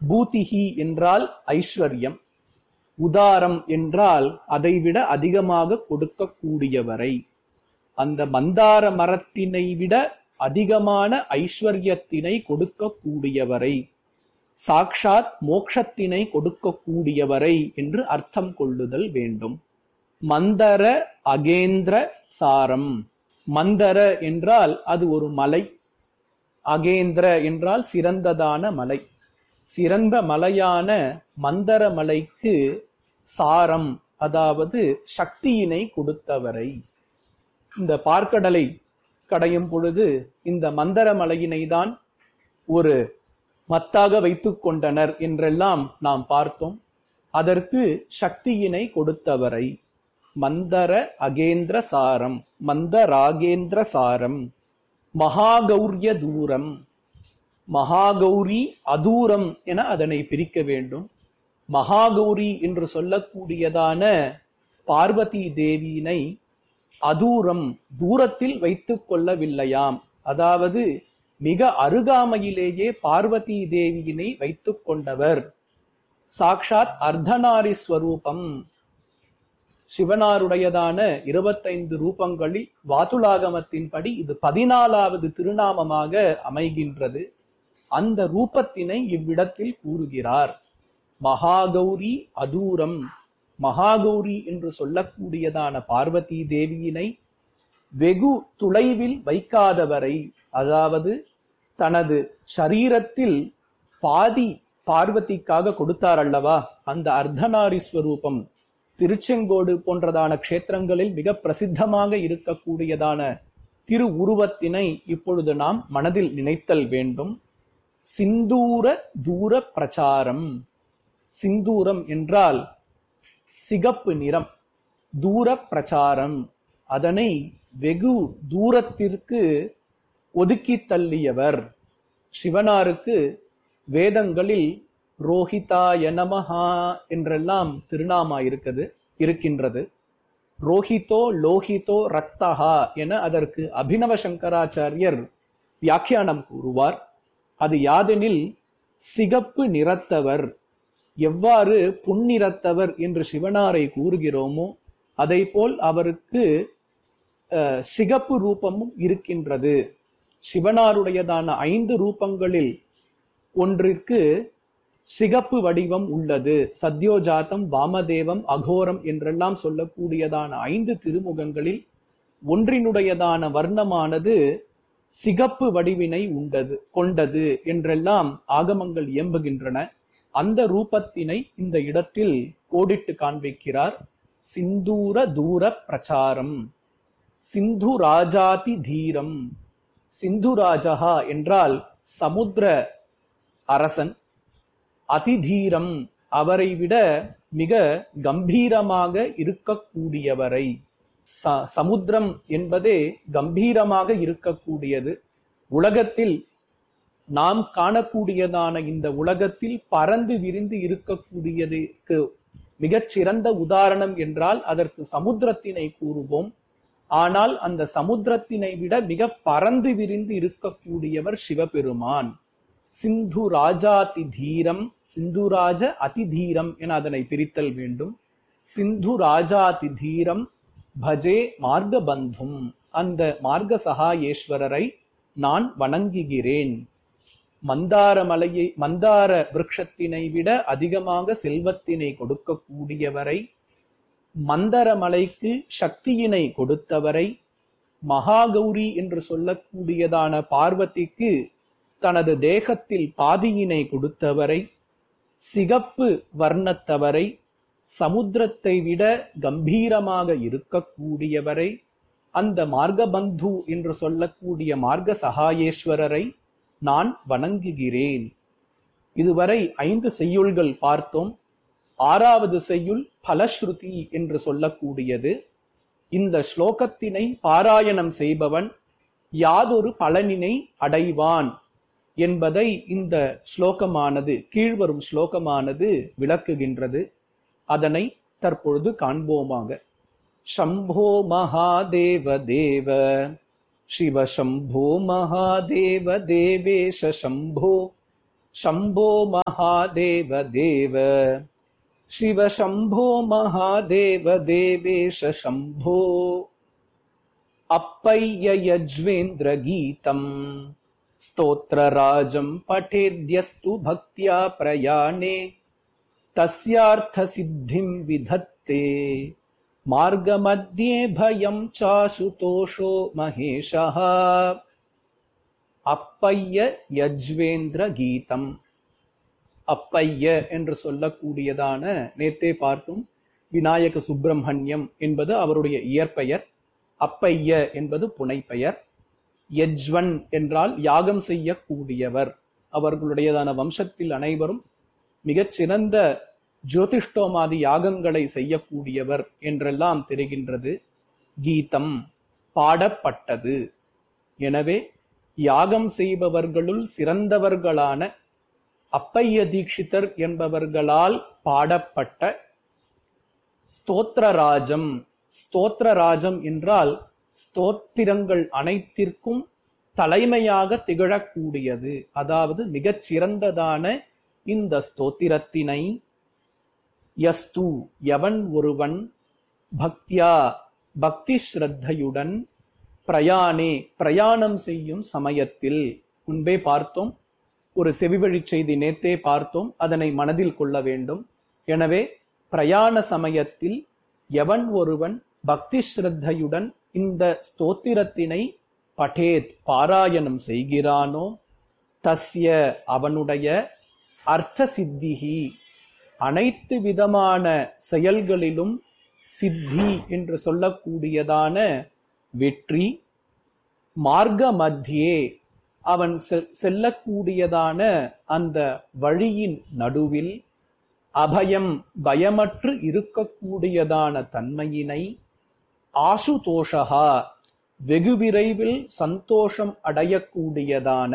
பூதிஹி என்றால் ஐஸ்வர்யம், உதாரம் என்றால் அதைவிட அதிகமாக கொடுக்கக்கூடியவரை. அந்த மந்தார மரத்தினை விட அதிகமான ஐஸ்வர்யத்தினை கொடுக்கக்கூடியவரை, சாக்ஷாத் மோக்ஷத்தினை கொடுக்கக்கூடியவரை என்று அர்த்தம் கொள்ளுதல் வேண்டும். மந்தர அகேந்திர சாரம். மந்தர என்றால் அது ஒரு மலை, அகேந்திர என்றால் சிறந்ததான மலை. சிறந்த மலையான மந்தர மலைக்கு சாரம், அதாவது சக்தியினை கொடுத்தவரை. இந்த பார்க்கடலை கடையும் பொழுது இந்த மந்தர மலையினை தான் ஒரு மத்தாக வைத்துக் கொண்டனர் என்றெல்லாம் நாம் பார்த்தோம். அதற்கு சக்தியினை கொடுத்தவரை. மந்தர அகேந்திர சாரம், மந்தராகேந்திர சாரம். மகாகௌரிய தூரம். மகாகௌரி அதூரம் என அதனை பிரிக்க வேண்டும். மகாகௌரி என்று சொல்லக்கூடியதான பார்வதி தேவியினை அதூரம், தூரத்தில் வைத்துக் கொள்ளவில்லையாம். அதாவது மிக அருகாமையிலேயே பார்வதி தேவியினை வைத்துக் கொண்டவர். சாக்ஷாத் அர்த்தநாரீஸ்வரூபம். சிவனாருடையதான 25 ரூபங்களில் வாதுலாகமத்தின்படி இது 14வது திருநாமமாக அமைகின்றது. அந்த ரூபத்தினை இவ்விடத்தில் கூறுகிறார். மகாகௌரி அதூரம். மகாகௌரி என்று சொல்லக்கூடியதான பார்வதி தேவியினை வெகு தொலைவில் வைக்காதவரை, அதாவது தனது ஷரீரத்தில் பாதி பார்வதிக்காக கொடுத்தார் அல்லவா, அந்த அர்த்தநாரீஸ்வரூபம் திருச்செங்கோடு போன்றதான க்ஷேத்திரங்களில் மிக பிரசித்தமாக இருக்கக்கூடியதான திரு உருவத்தினை இப்பொழுது நாம் மனதில் நினைத்தல் வேண்டும். சிந்தூர தூர பிரச்சாரம். சிந்தூரம் என்றால் சிகப்பு நிறம், தூர பிரச்சாரம். அதனை வெகு தூரத்திற்கு ஒதுக்கி தள்ளியவர். சிவனாருக்கு வேதங்களில் ரோஹிதாய நமஹா என்றெல்லாம் திருநாமா இருக்கின்றது. ரோஹிதோ லோஹிதோ ரக்தஹா என அதற்கு அபினவ சங்கராச்சாரியர் வியாக்கியானம் கூறுவார். அது யாதெனில் சிகப்பு நிறத்தவர். எவ்வாறு பொன்னிறத்தவர் என்று சிவனாரை கூறுகிறோமோ அதை போல் அவருக்கு சிகப்பு ரூபமும் இருக்கின்றது. சிவனாருடையதான 5 ரூபங்களில் ஒன்றிற்கு சிகப்பு வடிவம் உள்ளது. சத்யோஜாத்தம், வாமதேவம், அகோரம் என்றெல்லாம் சொல்லக்கூடியதான 5 திருமுகங்களில் ஒன்றினுடையதான வர்ணமானது சிகப்பு வடிவினை கொண்டது என்றெல்லாம் ஆகமங்கள் இயம்புகின்றன. அந்த ரூபத்தினை இந்த இடத்தில் கோடிட்டு காண்பிக்கிறார். சிந்தூர தூர பிரச்சாரம். சிந்து ராஜாதி தீரம். சிந்து ராஜா என்றால் சமுத்திர அரசன். அதிதீரம், அவரை விட மிக கம்பீரமாக இருக்கக்கூடியவரை. சமுத்திரம் என்பதே கம்பீரமாக இருக்கக்கூடியது. உலகத்தில் நாம் காணக்கூடியதான இந்த உலகத்தில் பறந்து விரிந்து இருக்கக்கூடியதுக்கு மிகச் சிறந்த உதாரணம் என்றால் அதற்கு சமுத்திரத்தினை கூறுவோம். ஆனால் அந்த சமுத்திரத்தினை விட மிக பறந்து விரிந்து இருக்கக்கூடியவர் சிவபெருமான். சிந்து ராஜாதி தீரம், சிந்துராஜ அதிதீரம் என அதனை பிரித்தல் வேண்டும். சிந்து ராஜாதி தீரம் பஜே மார்கபந்தும். அந்த மார்க சகாயேஸ்வரரை நான் வணங்குகிறேன். மந்தார விருட்சத்தினை விட அதிகமாக செல்வத்தினை கொடுக்கக்கூடியவரை, மந்தர மலைக்கு சக்தியினை கொடுத்தவரை, மகாகௌரி என்று சொல்லக்கூடியதான பார்வதிக்கு தனது தேகத்தில் பாதியினை கொடுத்தவரை, சிகப்பு வர்ணத்தவரை, சமுத்திரத்தை விட கம்பீரமாக இருக்கக்கூடியவரை, அந்த மார்கபந்து என்று சொல்லக்கூடிய மார்க சகாயேஸ்வரரை நான் வணங்குகிறேன். இதுவரை 5 செய்யுள்கள் பார்த்தோம். 6வது செய்யுள் பலஸ்ருதி என்று சொல்லக்கூடியது. இந்த ஸ்லோகத்தினை பாராயணம் செய்பவன் யாதொரு பலனினை அடைவான் என்பதை இந்த ஸ்லோகமானது, கீழ்வரும் ஸ்லோகமானது விளக்குகின்றது. அதனை தற்பொழுது காண்போமாக. சம்போ மகாதேவ தேவ சிவ சம்போ மகாதேவ தேவேஷ சம்போ शम्भो महादेव देव शिव शम्भो महादेव देवेश शम्भो अप्पय्य यज्वेन्द्र गीतम् स्तोत्रराजं पठेद्यस्तु भक्त्या प्रयाणे तस्यार्थ सिद्धिं विधत्ते मार्गमध्ये भयं चाशुतोषो महेशः அப்பைய யஜ்வேந்திர கீதம். அப்பைய என்று சொல்லக்கூடியதான நேத்தே பார்த்தும் விநாயக சுப்பிரமணியம் என்பது அவருடைய இயற்பெயர். அப்பைய என்பது புனைப்பெயர். யஜ்வன் என்றால் யாகம் செய்யக்கூடியவர். அவர்களுடையதான வம்சத்தில் அனைவரும் மிகச்சிறந்த ஜோதிஷ்டோமாதி யாகங்களை செய்யக்கூடியவர் என்றெல்லாம் தெரிகின்றது. கீதம் பாடப்பட்டது. எனவே யாகம் செய்பவர்களுள் சிறந்தவர்களான அப்பைய தீட்சிதர் என்பவர்களால் பாடப்பட்ட ஸ்தோத்ரராஜம். ஸ்தோத்ரராஜம் என்றால் ஸ்தோத்திரங்கள் அனைத்திற்கும் தலைமையாக திகழக்கூடியது. அதாவது மிகச் சிறந்ததான இந்த ஸ்தோத்திரத்தினை யஸ்து எவன் ஒருவன் பக்தியா பக்தி ஸ்ரத்தையுடன் பிரயாணே பிரயாணம் செய்யும் சமயத்தில், முன்பே பார்த்தோம், ஒரு செவிவழி செய்தி நேத்தே பார்த்தோம், அதனை மனதில் கொள்ள வேண்டும். எனவே பிரயாண சமயத்தில் எவன் ஒருவன் பக்தி ஸ்ரத்தையுடன் இந்த ஸ்தோத்திரத்தினை படேத் பாராயணம் செய்கிறானோ தஸ்ய அவனுடைய அர்த்த சித்திகி அனைத்து விதமான செயல்களிலும் சித்தி என்று சொல்லக்கூடியதான வெற்றி, மார்க்க மத்தியே அவன் செல்லக்கூடியதான அந்த வழியின் நடுவில் அபயம் பயமற்று இருக்கக்கூடியதான தன்மையினை, ஆசுதோஷா வெகு விரைவில் சந்தோஷம் அடையக்கூடியதான,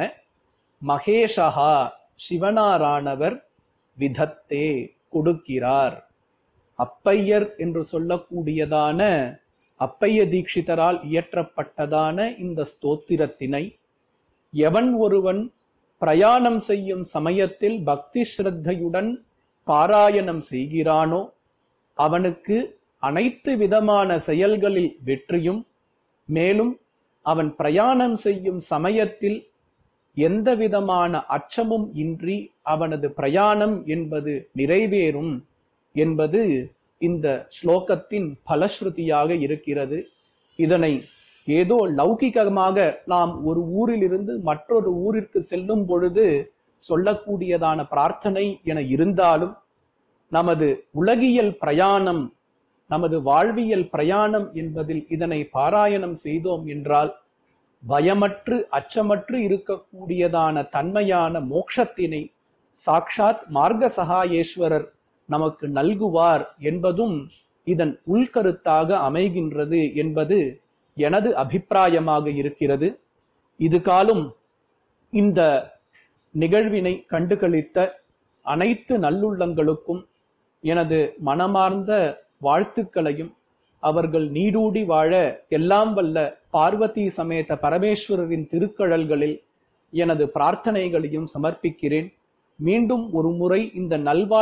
மகேஷா சிவனாரானவர் விதத்தே கொடுக்கிறார். அப்பையர் என்று சொல்லக்கூடியதான அப்பைய தீட்சிதரால் இயற்றப்பட்டதான இந்த ஸ்தோத்திரத்தினை எவன் ஒருவன் பிரயாணம் செய்யும் சமயத்தில் பக்தி ஸ்ரத்தையுடன் பாராயணம் செய்கிறானோ அவனுக்கு அனைத்து விதமான செயல்களில் வெற்றியும், மேலும் அவன் பிரயாணம் செய்யும் சமயத்தில் எந்த விதமான அச்சமும் இன்றி அவனது பிரயாணம் என்பது நிறைவேறும் என்பது இந்த ஸ்லோகத்தின் பலஸ்ருதியாக இருக்கிறது. இதனை ஏதோ லௌகிகமாக நாம் ஒரு ஊரிலிருந்து மற்றொரு ஊரிற்கு செல்லும் பொழுது சொல்லக்கூடியதான பிரார்த்தனை என இருந்தாலும், நமது உலகியல் பிரயாணம், நமது வாழ்வியல் பிரயாணம் என்பதில் இதனை பாராயணம் செய்தோம் என்றால் பயமற்று அச்சமற்று இருக்கக்கூடியதான தன்மையான மோட்சத்தினை சாக்ஷாத் மார்க்க சகாயேஸ்வரர் நமக்கு நல்குவார் என்பதும் இதன் உள்கருத்தாக அமைகின்றது என்பது எனது அபிப்பிராயமாக இருக்கிறது. இது காலும் இந்த நிகழ்வினை கண்டுகளித்த அனைத்து நல்லுள்ளங்களுக்கும் எனது மனமார்ந்த வாழ்த்துக்களையும், அவர்கள் நீடூடி வாழ எல்லாம் வல்ல பார்வதி சமேத பரமேஸ்வரரின் திருக்கழல்களில் எனது பிரார்த்தனைகளையும் சமர்ப்பிக்கிறேன். மீண்டும் ஒரு முறை இந்த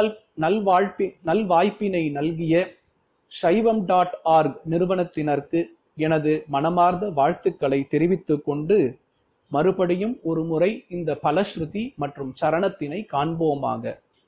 நல்வாய்ப்பினை நல்கிய சைவம்.org நிறுவனத்தினருக்கு எனது மனமார்ந்த வாழ்த்துக்களை தெரிவித்துக் கொண்டு மறுபடியும் ஒரு முறை இந்த பலஸ்ருதி மற்றும் சரணத்தினை காண்போமாக.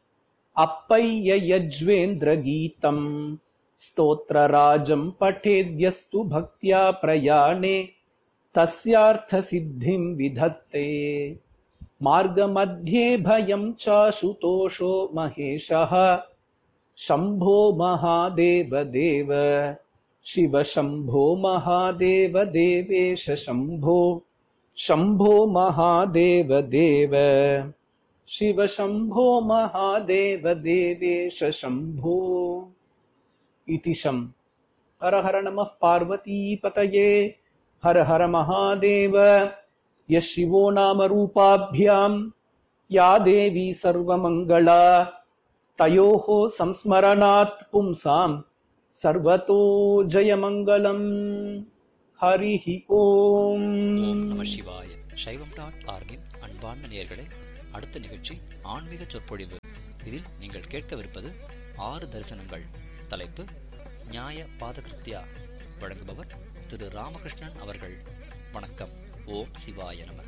அப்பைய யஜ்வேந்திர கீதம் ஸ்தோத்ரராஜம் படேத்யஸ்து பக்த்யா பிரயாணே தஸ்யார்த்த சித்திம் விதத்தே மார்க மத்யே பயம் சாசுதோஷோ மகேஷः शम्भो महादेव देव शिव शम्भो महादेव देवेश शम्भो शम्भो महादेव देव शिव शम्भो महादेव देवेश शम्भो इति शम्। हर हर नमः पार्वती पतये हर हर महादेव। यः शिवो नाम रूपाभ्याम् या देवी सर्वमङ्गला तयोः संस्मरणात् पुंसाम् सर्वतो जयमङ्गलम्। हरिः ओम्। நம சிவாய. சைவம்.org-இன் அன்பார்ந்த நேயர்களே, அடுத்த நிகழ்ச்சி ஆன்மீக சொற்பொழிவு. இதில் நீங்கள் கேட்கவிருப்பது 6 தரிசனங்கள். தலைப்பு நியாய பாதகிருத்யா. வழங்குபவர் திரு ராமகிருஷ்ணன் அவர்கள். வணக்கம். ஓம் சிவாய நம.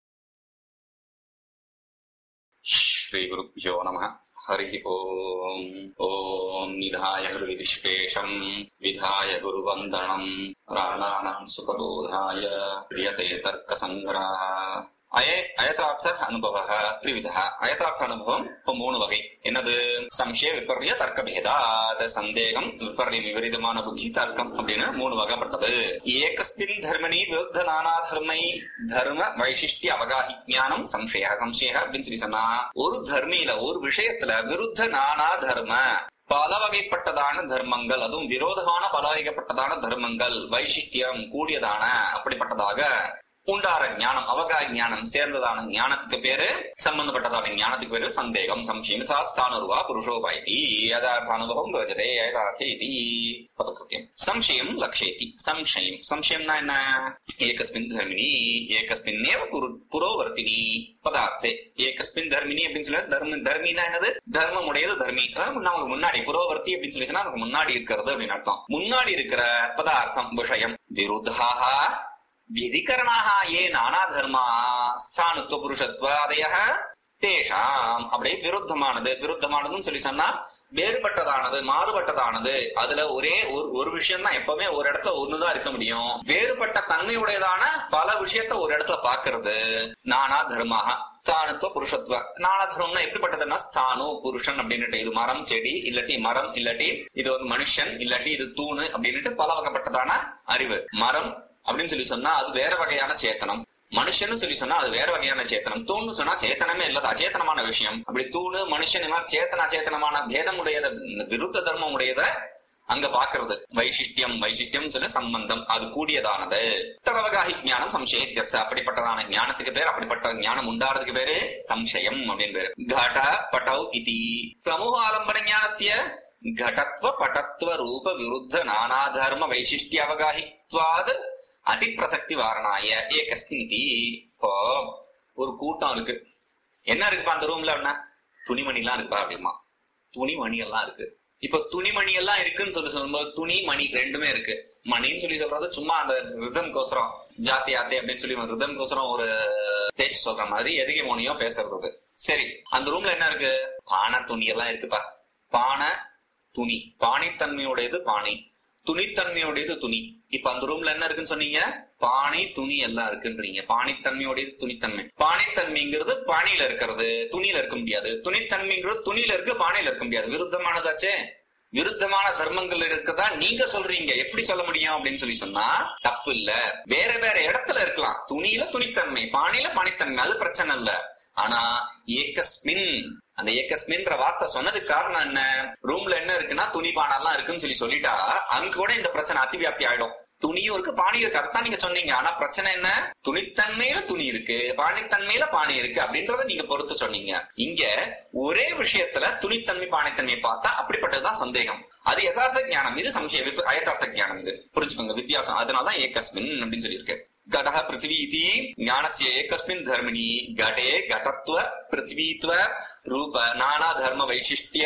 ஸ்ரீ குருப்யோ நம. ஹரி ஓம். ஓம் நிதாய ஹிருதி விஸ்வேஷம் விதாய குருவந்தனம் பிராணானாம் சுகபோதாய க்ரியதே தர்க்க சங்கிரஹ. அயதார்த்த அனுபவ த்ரிவித. அயதார்த்த அனுபவம் இப்போ 3 வகை. என்னது? சம்சய விபர்ய தர்க்க பேதாத். சந்தேகம், விபர்யம், விபரீதமான புத்தி, தர்க்கம் அப்படின்னு 3 வகைப்பட்டது. ஏகஸ்மின் தர்மணி விருத்த நானா தர்மை தர்ம வைசிஷ்டிய அவகாஹி ஞானம் சம்சய. சம்சய அப்படின்னு சொல்லி சொன்னா, ஒரு தர்மியில ஒரு விஷயத்துல விருத்த நானா தர்ம பல வகைப்பட்டதான தர்மங்கள், அதுவும் விரோதமான பல வகைப்பட்டதான தர்மங்கள், வைசிஷ்டியம் கூடியதான அப்படிப்பட்டதாக உண்டார ஞானம், அவகாஹ ஞானம் சேர்ந்ததான ஞானத்துக்கு பேரு, சம்பந்தப்பட்டதான ஞானத்துக்கு பேரு சந்தேகம். சம்சயம் சாஸ்தானுருவா புருஷோபாயதி யதார்த்த அனுபவம் பவஜதே யதார்த்தேதி பதக்ருத்யம். சம்சயம் லக்ஷயதி. சம்சயம்னா என்ன? ஏகஸ்மின் தர்மினி ஏகஸ்மின்னேவ புரோவர்த்தினி பதார்த்தே. ஏகஸ்மின் தர்மினி அப்படின்னு சொல்லி தர்மினா என்னது? தர்மம் உடையது தர்மி. நமக்கு முன்னாடி புரோவர்த்தி அப்படின்னு சொல்லி சொன்னா நமக்கு முன்னாடி இருக்கிறது அப்படின்னு அர்த்தம். முன்னாடி இருக்கிற பதார்த்தம் விஷயம். விருத்தாக விதிகரணாக ஏ நானா தர்மா ஸ்தானுத்துவ புருஷத்துவ அதய தேஷாம். அப்படியே விருத்தமானதுன்னு சொல்லி சொன்னா வேறுபட்டதானது, மாறுபட்டதானது. அதுல ஒரே ஒரு விஷயம் தான், எப்பவுமே ஒரு இடத்துல ஒண்ணுதான் இருக்க முடியும். வேறுபட்ட தன்மையுடையதான பல விஷயத்த ஒரு இடத்துல பாக்குறது நானா தர்மாக. ஸ்தானுத்துவ புருஷத்துவ. நானா தர்மம்னா எப்படிப்பட்டதுன்னா, ஸ்தானு புருஷன் அப்படின்னுட்டு, இது மரம் செடி, இல்லாட்டி மரம், இல்லாட்டி இது ஒரு மனுஷன், இல்லாட்டி இது தூணு அப்படின்னுட்டு பல வகைப்பட்டதான அறிவு. மரம் அப்படின்னு சொல்லி சொன்னா அது வேற வகையான சேத்தனம். மனுஷன் சொல்லி சொன்னா அது வேற வகையான சேத்தனம். தூணு சொன்னா சேத்தனமே இல்லது, அச்சேத்தனமான விஷயம். அப்படி தூணு மனுஷன் சேத்தன அச்சேத்தனமான பேதம் உடையத, விருத்த தர்மம் உடையத அங்க பாக்குறது. வைசிஷ்டியம் சொல்லி சம்பந்தம், அது கூடியதானது. ததவகாஹி ஞானம் சம்சயத்யர்த்த. அப்படிப்பட்டதான ஞானத்துக்கு பேர், அப்படிப்பட்ட ஞானம் உண்டாறதுக்கு பேரு சம்சயம் அப்படின்னு பேரு. கட பட்டௌ இதி சமூக ஆலம்பன ஞானத்திய கடத்வ பட்டத்வ ரூப விருத்த நானா தர்ம வைசிஷ்டிய அவகாஹித்வாத் அதிப்பிரசக்தி வாரணாய ஏகஸ்மிதி. இப்போ ஒரு கூட்டம் இருக்கு. என்ன இருக்குப்பா அந்த ரூம்ல? அப்படின்னா துணிமணி எல்லாம் இருக்குப்பா அப்படிமா. துணிமணி எல்லாம் இருக்கு. இப்ப துணிமணி எல்லாம் இருக்குன்னு சொல்லும்போது துணி மணி ரெண்டுமே இருக்கு. மணின்னு சொல்லி சொல்றது சும்மா அந்த ரிதம் கோசரம், ஜாத்தி ஆத்தி அப்படின்னு சொல்லி ரிதம் கோசரம் ஒரு பேச்சு சொல்ற மாதிரி எதுக்கு மோனியோ பேசுறது. சரி, அந்த ரூம்ல என்ன இருக்கு? பானை துணி எல்லாம் இருக்குப்பா. பானை துணி, பாணித்தன்மையுடையது பானை, துணித்தன்மையுடையது துணி. இப்ப அந்த ரூம்ல என்ன இருக்குன்னு சொன்னீங்க? பானை துணி எல்லாம் இருக்குன்றீங்க. பாணித்தன்மையுடையது துணித்தன்மை. பானைத்தன்மைங்கிறது பானையில இருக்கிறது, துணியில இருக்க முடியாது. துணித்தன்மைங்கிறது துணியில இருக்கு, பானையில இருக்க முடியாது. விருத்தமானதாச்சே. விருத்தமான தர்மங்கள் இருக்குதா நீங்க சொல்றீங்க, எப்படி சொல்ல முடியும் அப்படின்னு சொல்லி சொன்னா தப்பு இல்ல. வேற வேற இடத்துல இருக்கலாம். துணியில துணித்தன்மை, பானையில பானைத்தன்மை, அது பிரச்சனை இல்ல. ஆனா ஏகஸ்மின், அந்த ஏகஸ்மின்ற வார்த்தை சொன்னதுக்கு காரணம் என்ன? ரூம்ல என்ன இருக்குன்னா துணி பானெல்லாம் இருக்குன்னு சொல்லிட்டா அங்க கூட இந்த பிரச்சனை அதிவியாப்தி ஆயிடும். துணியும் இருக்கு, பானையும் இருக்கு, அதான் நீங்க சொன்னீங்க. ஆனா பிரச்சனை என்ன? துணித்தன்மையில துணி இருக்கு, பானைத்தன்மையில பானை இருக்கு அப்படின்றத நீங்க பொறுத்து சொன்னீங்க. இங்க ஒரே விஷயத்துல துணித்தன்மை பானைத்தன்மையை பார்த்தா அப்படிப்பட்டதுதான் சந்தேகம். அது யதார்த்த ஞானம், இது சம்சய அயதார்த்த ஞானம். இது புரிஞ்சுக்கோங்க வித்தியாசம். அதனாலதான் ஏகஸ்மின் அப்படின்னு சொல்லியிருக்கு. கடஹ பிருத்திவி இதி ஞானஸ்ய ஏகஸ்மின் தர்மிணி கடே கடத்வ பிருத்திவித்வ ரூப நானா தர்ம வைசிஷ்டிய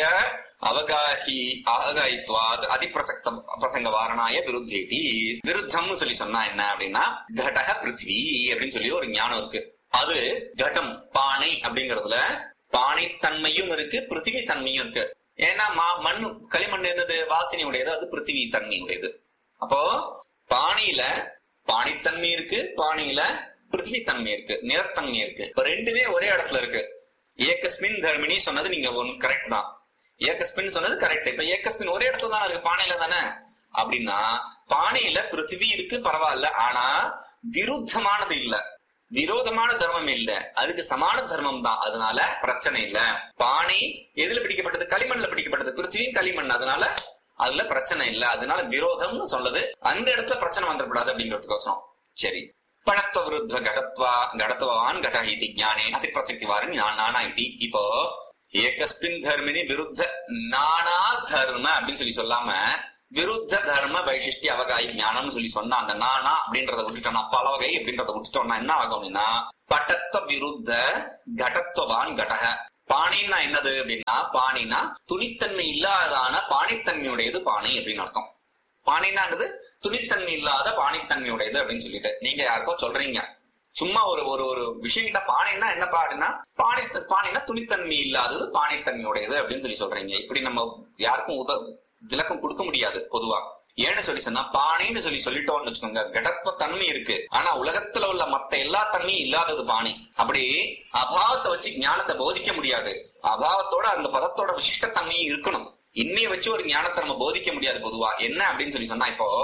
அவகாஹித்வாத் அதிப்பிரசக்த பிரசங்க வாரணாய விருத்தேதி. விருத்தம்னு சொல்லி சொன்னா என்ன அப்படின்னா, கடக பிருத்திவி அப்படின்னு சொல்லி ஒரு ஞானம் இருக்கு. அது கடம் பானை அப்படிங்கறதுல பானைத்தன்மையும் இருக்கு, பிருத்திவி தன்மையும் இருக்கு. ஏன்னா மண்ணு களிமண் இருந்தது வாசனை உடையது, அது பிருத்திவி தன்மை உடையது. அப்போ பானையில பானைத்தன்மை இருக்கு, பானையில பிருத்திவி தன்மை இருக்கு, நிறத்தன்மை இருக்கு. இப்ப ரெண்டுமே ஒரே இடத்துல இருக்கு. ஏகஸ்மின் தர்மினி சொன்னது நீங்க ஒன்னு கரெக்ட் தான். ஏகஸ்மின் சொன்னது கரெக்ட். இப்ப ஏகஸ்மின் ஒரே இடத்துல தானே இருக்கு, பானையில தானே. அப்படின்னா பானையில பிருத்திவி இருக்கு பரவாயில்ல, ஆனா விருத்தமானது இல்ல, விரோதமான தர்மம் இல்ல, அதுக்கு சமான தர்மம் தான். அதனால பிரச்சனை இல்ல. பானை எதுல பிடிக்கப்பட்டது? களிமண்ல பிடிக்கப்பட்டது, பிருத்திவியும் களிமண், அதனால அதுல பிரச்சனை இல்ல. அதனால விரோதம்னு சொல்லுது, அந்த இடத்துல பிரச்சனை வந்துடக்கூடாது அப்படிங்கிறதுக்கோசரம். சரி, பணத்துவ விருத்த கடத்துவான் கட இது ஞானே அதிப்பிரசக்தி வாரணி நானா இட்டி. இப்போ ஏகஸ்மின் தர்மினி விருத்த நானா தர்ம அப்படின்னு சொல்லி சொல்லாம விருத்த தர்ம வைசிஷ்டி அவகாயி ஞானம்னு சொல்லி சொன்னா அந்த நானா அப்படின்றத விட்டுட்டோம்னா, பலவகை அப்படின்றத விட்டுட்டோம்னா என்ன ஆகும் அப்படின்னா, பட்டத்துவ விருத்த கடத்துவவான் கடக. பாணின்னா என்னது அப்படின்னா, பாணினா துணித்தன்மை இல்லாதான பாணித்தன்மையுடையது பாணி அப்படின்னு அர்த்தம். பாணின்னா என்னது? துணித்தன்மை இல்லாத பாணித்தன்மையுடையது அப்படின்னு சொல்லிட்டு நீங்க யாருக்கோ சொல்றீங்க. சும்மா ஒரு ஒரு விஷயம் கிட்ட பாணின்னா என்ன பாடினா, பாணினா துணித்தன்மை இல்லாதது பாணித்தன்மையுடையது அப்படின்னு சொல்லி சொல்றீங்க. இப்படி நம்ம யாருக்கும் விளக்கம் கொடுக்க முடியாது பொதுவா. ஏன்னு சொல்லி சொன்னா, பாணின்னு சொல்லி சொல்லிட்டோம்னு வச்சுக்கோங்க, கடத்துவ தன்மை இருக்கு, ஆனா உலகத்துல உள்ள மத்த எல்லா தன்மையும் இல்லாதது பாணி. அப்படி அபாவத்தை வச்சு ஞானத்தை போதிக்க முடியாது. அபாவத்தோட அந்த பதத்தோட விசிஷ்ட தன்மையும் இருக்கணும். இன்னைய வச்சு ஒரு ஞானத்தை நம்ம போதிக்க முடியாது பொதுவா. என்ன அப்படின்னு சொல்லி சொன்னா, இப்போ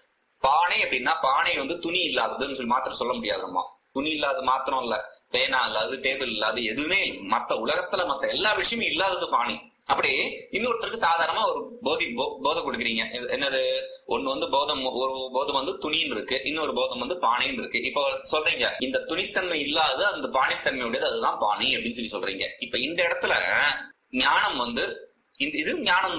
பானை அப்படின்னா பானை துணி இல்லாததுன்னு சொல்லி மாத்திரம் சொல்ல முடியாது. நம்ம துணி இல்லாத மாத்திரம் இல்ல, பேனா இல்லாது, டேபிள் இல்லாது, எதுவுமே மத்த உலகத்துல மத்த எல்லா விஷயமும் இல்லாதது பாணி. அப்படி இன்னொருத்தருக்கு சாதாரணமா ஒரு போதை கொடுக்குறீங்க. என்னது? ஒண்ணு போதம், ஒரு போதம் துணின்னு இருக்கு, இன்னொரு போதம் பானைன்னு இருக்கு. இப்போ சொல்றீங்க இந்த துணித்தன்மை இல்லாத அந்த பானைத்தன்மையுடையது அதுதான் பானை அப்படின்னு சொல்லி சொல்றீங்க. இப்ப இந்த இடத்துல ஞானம் இது ஞானம்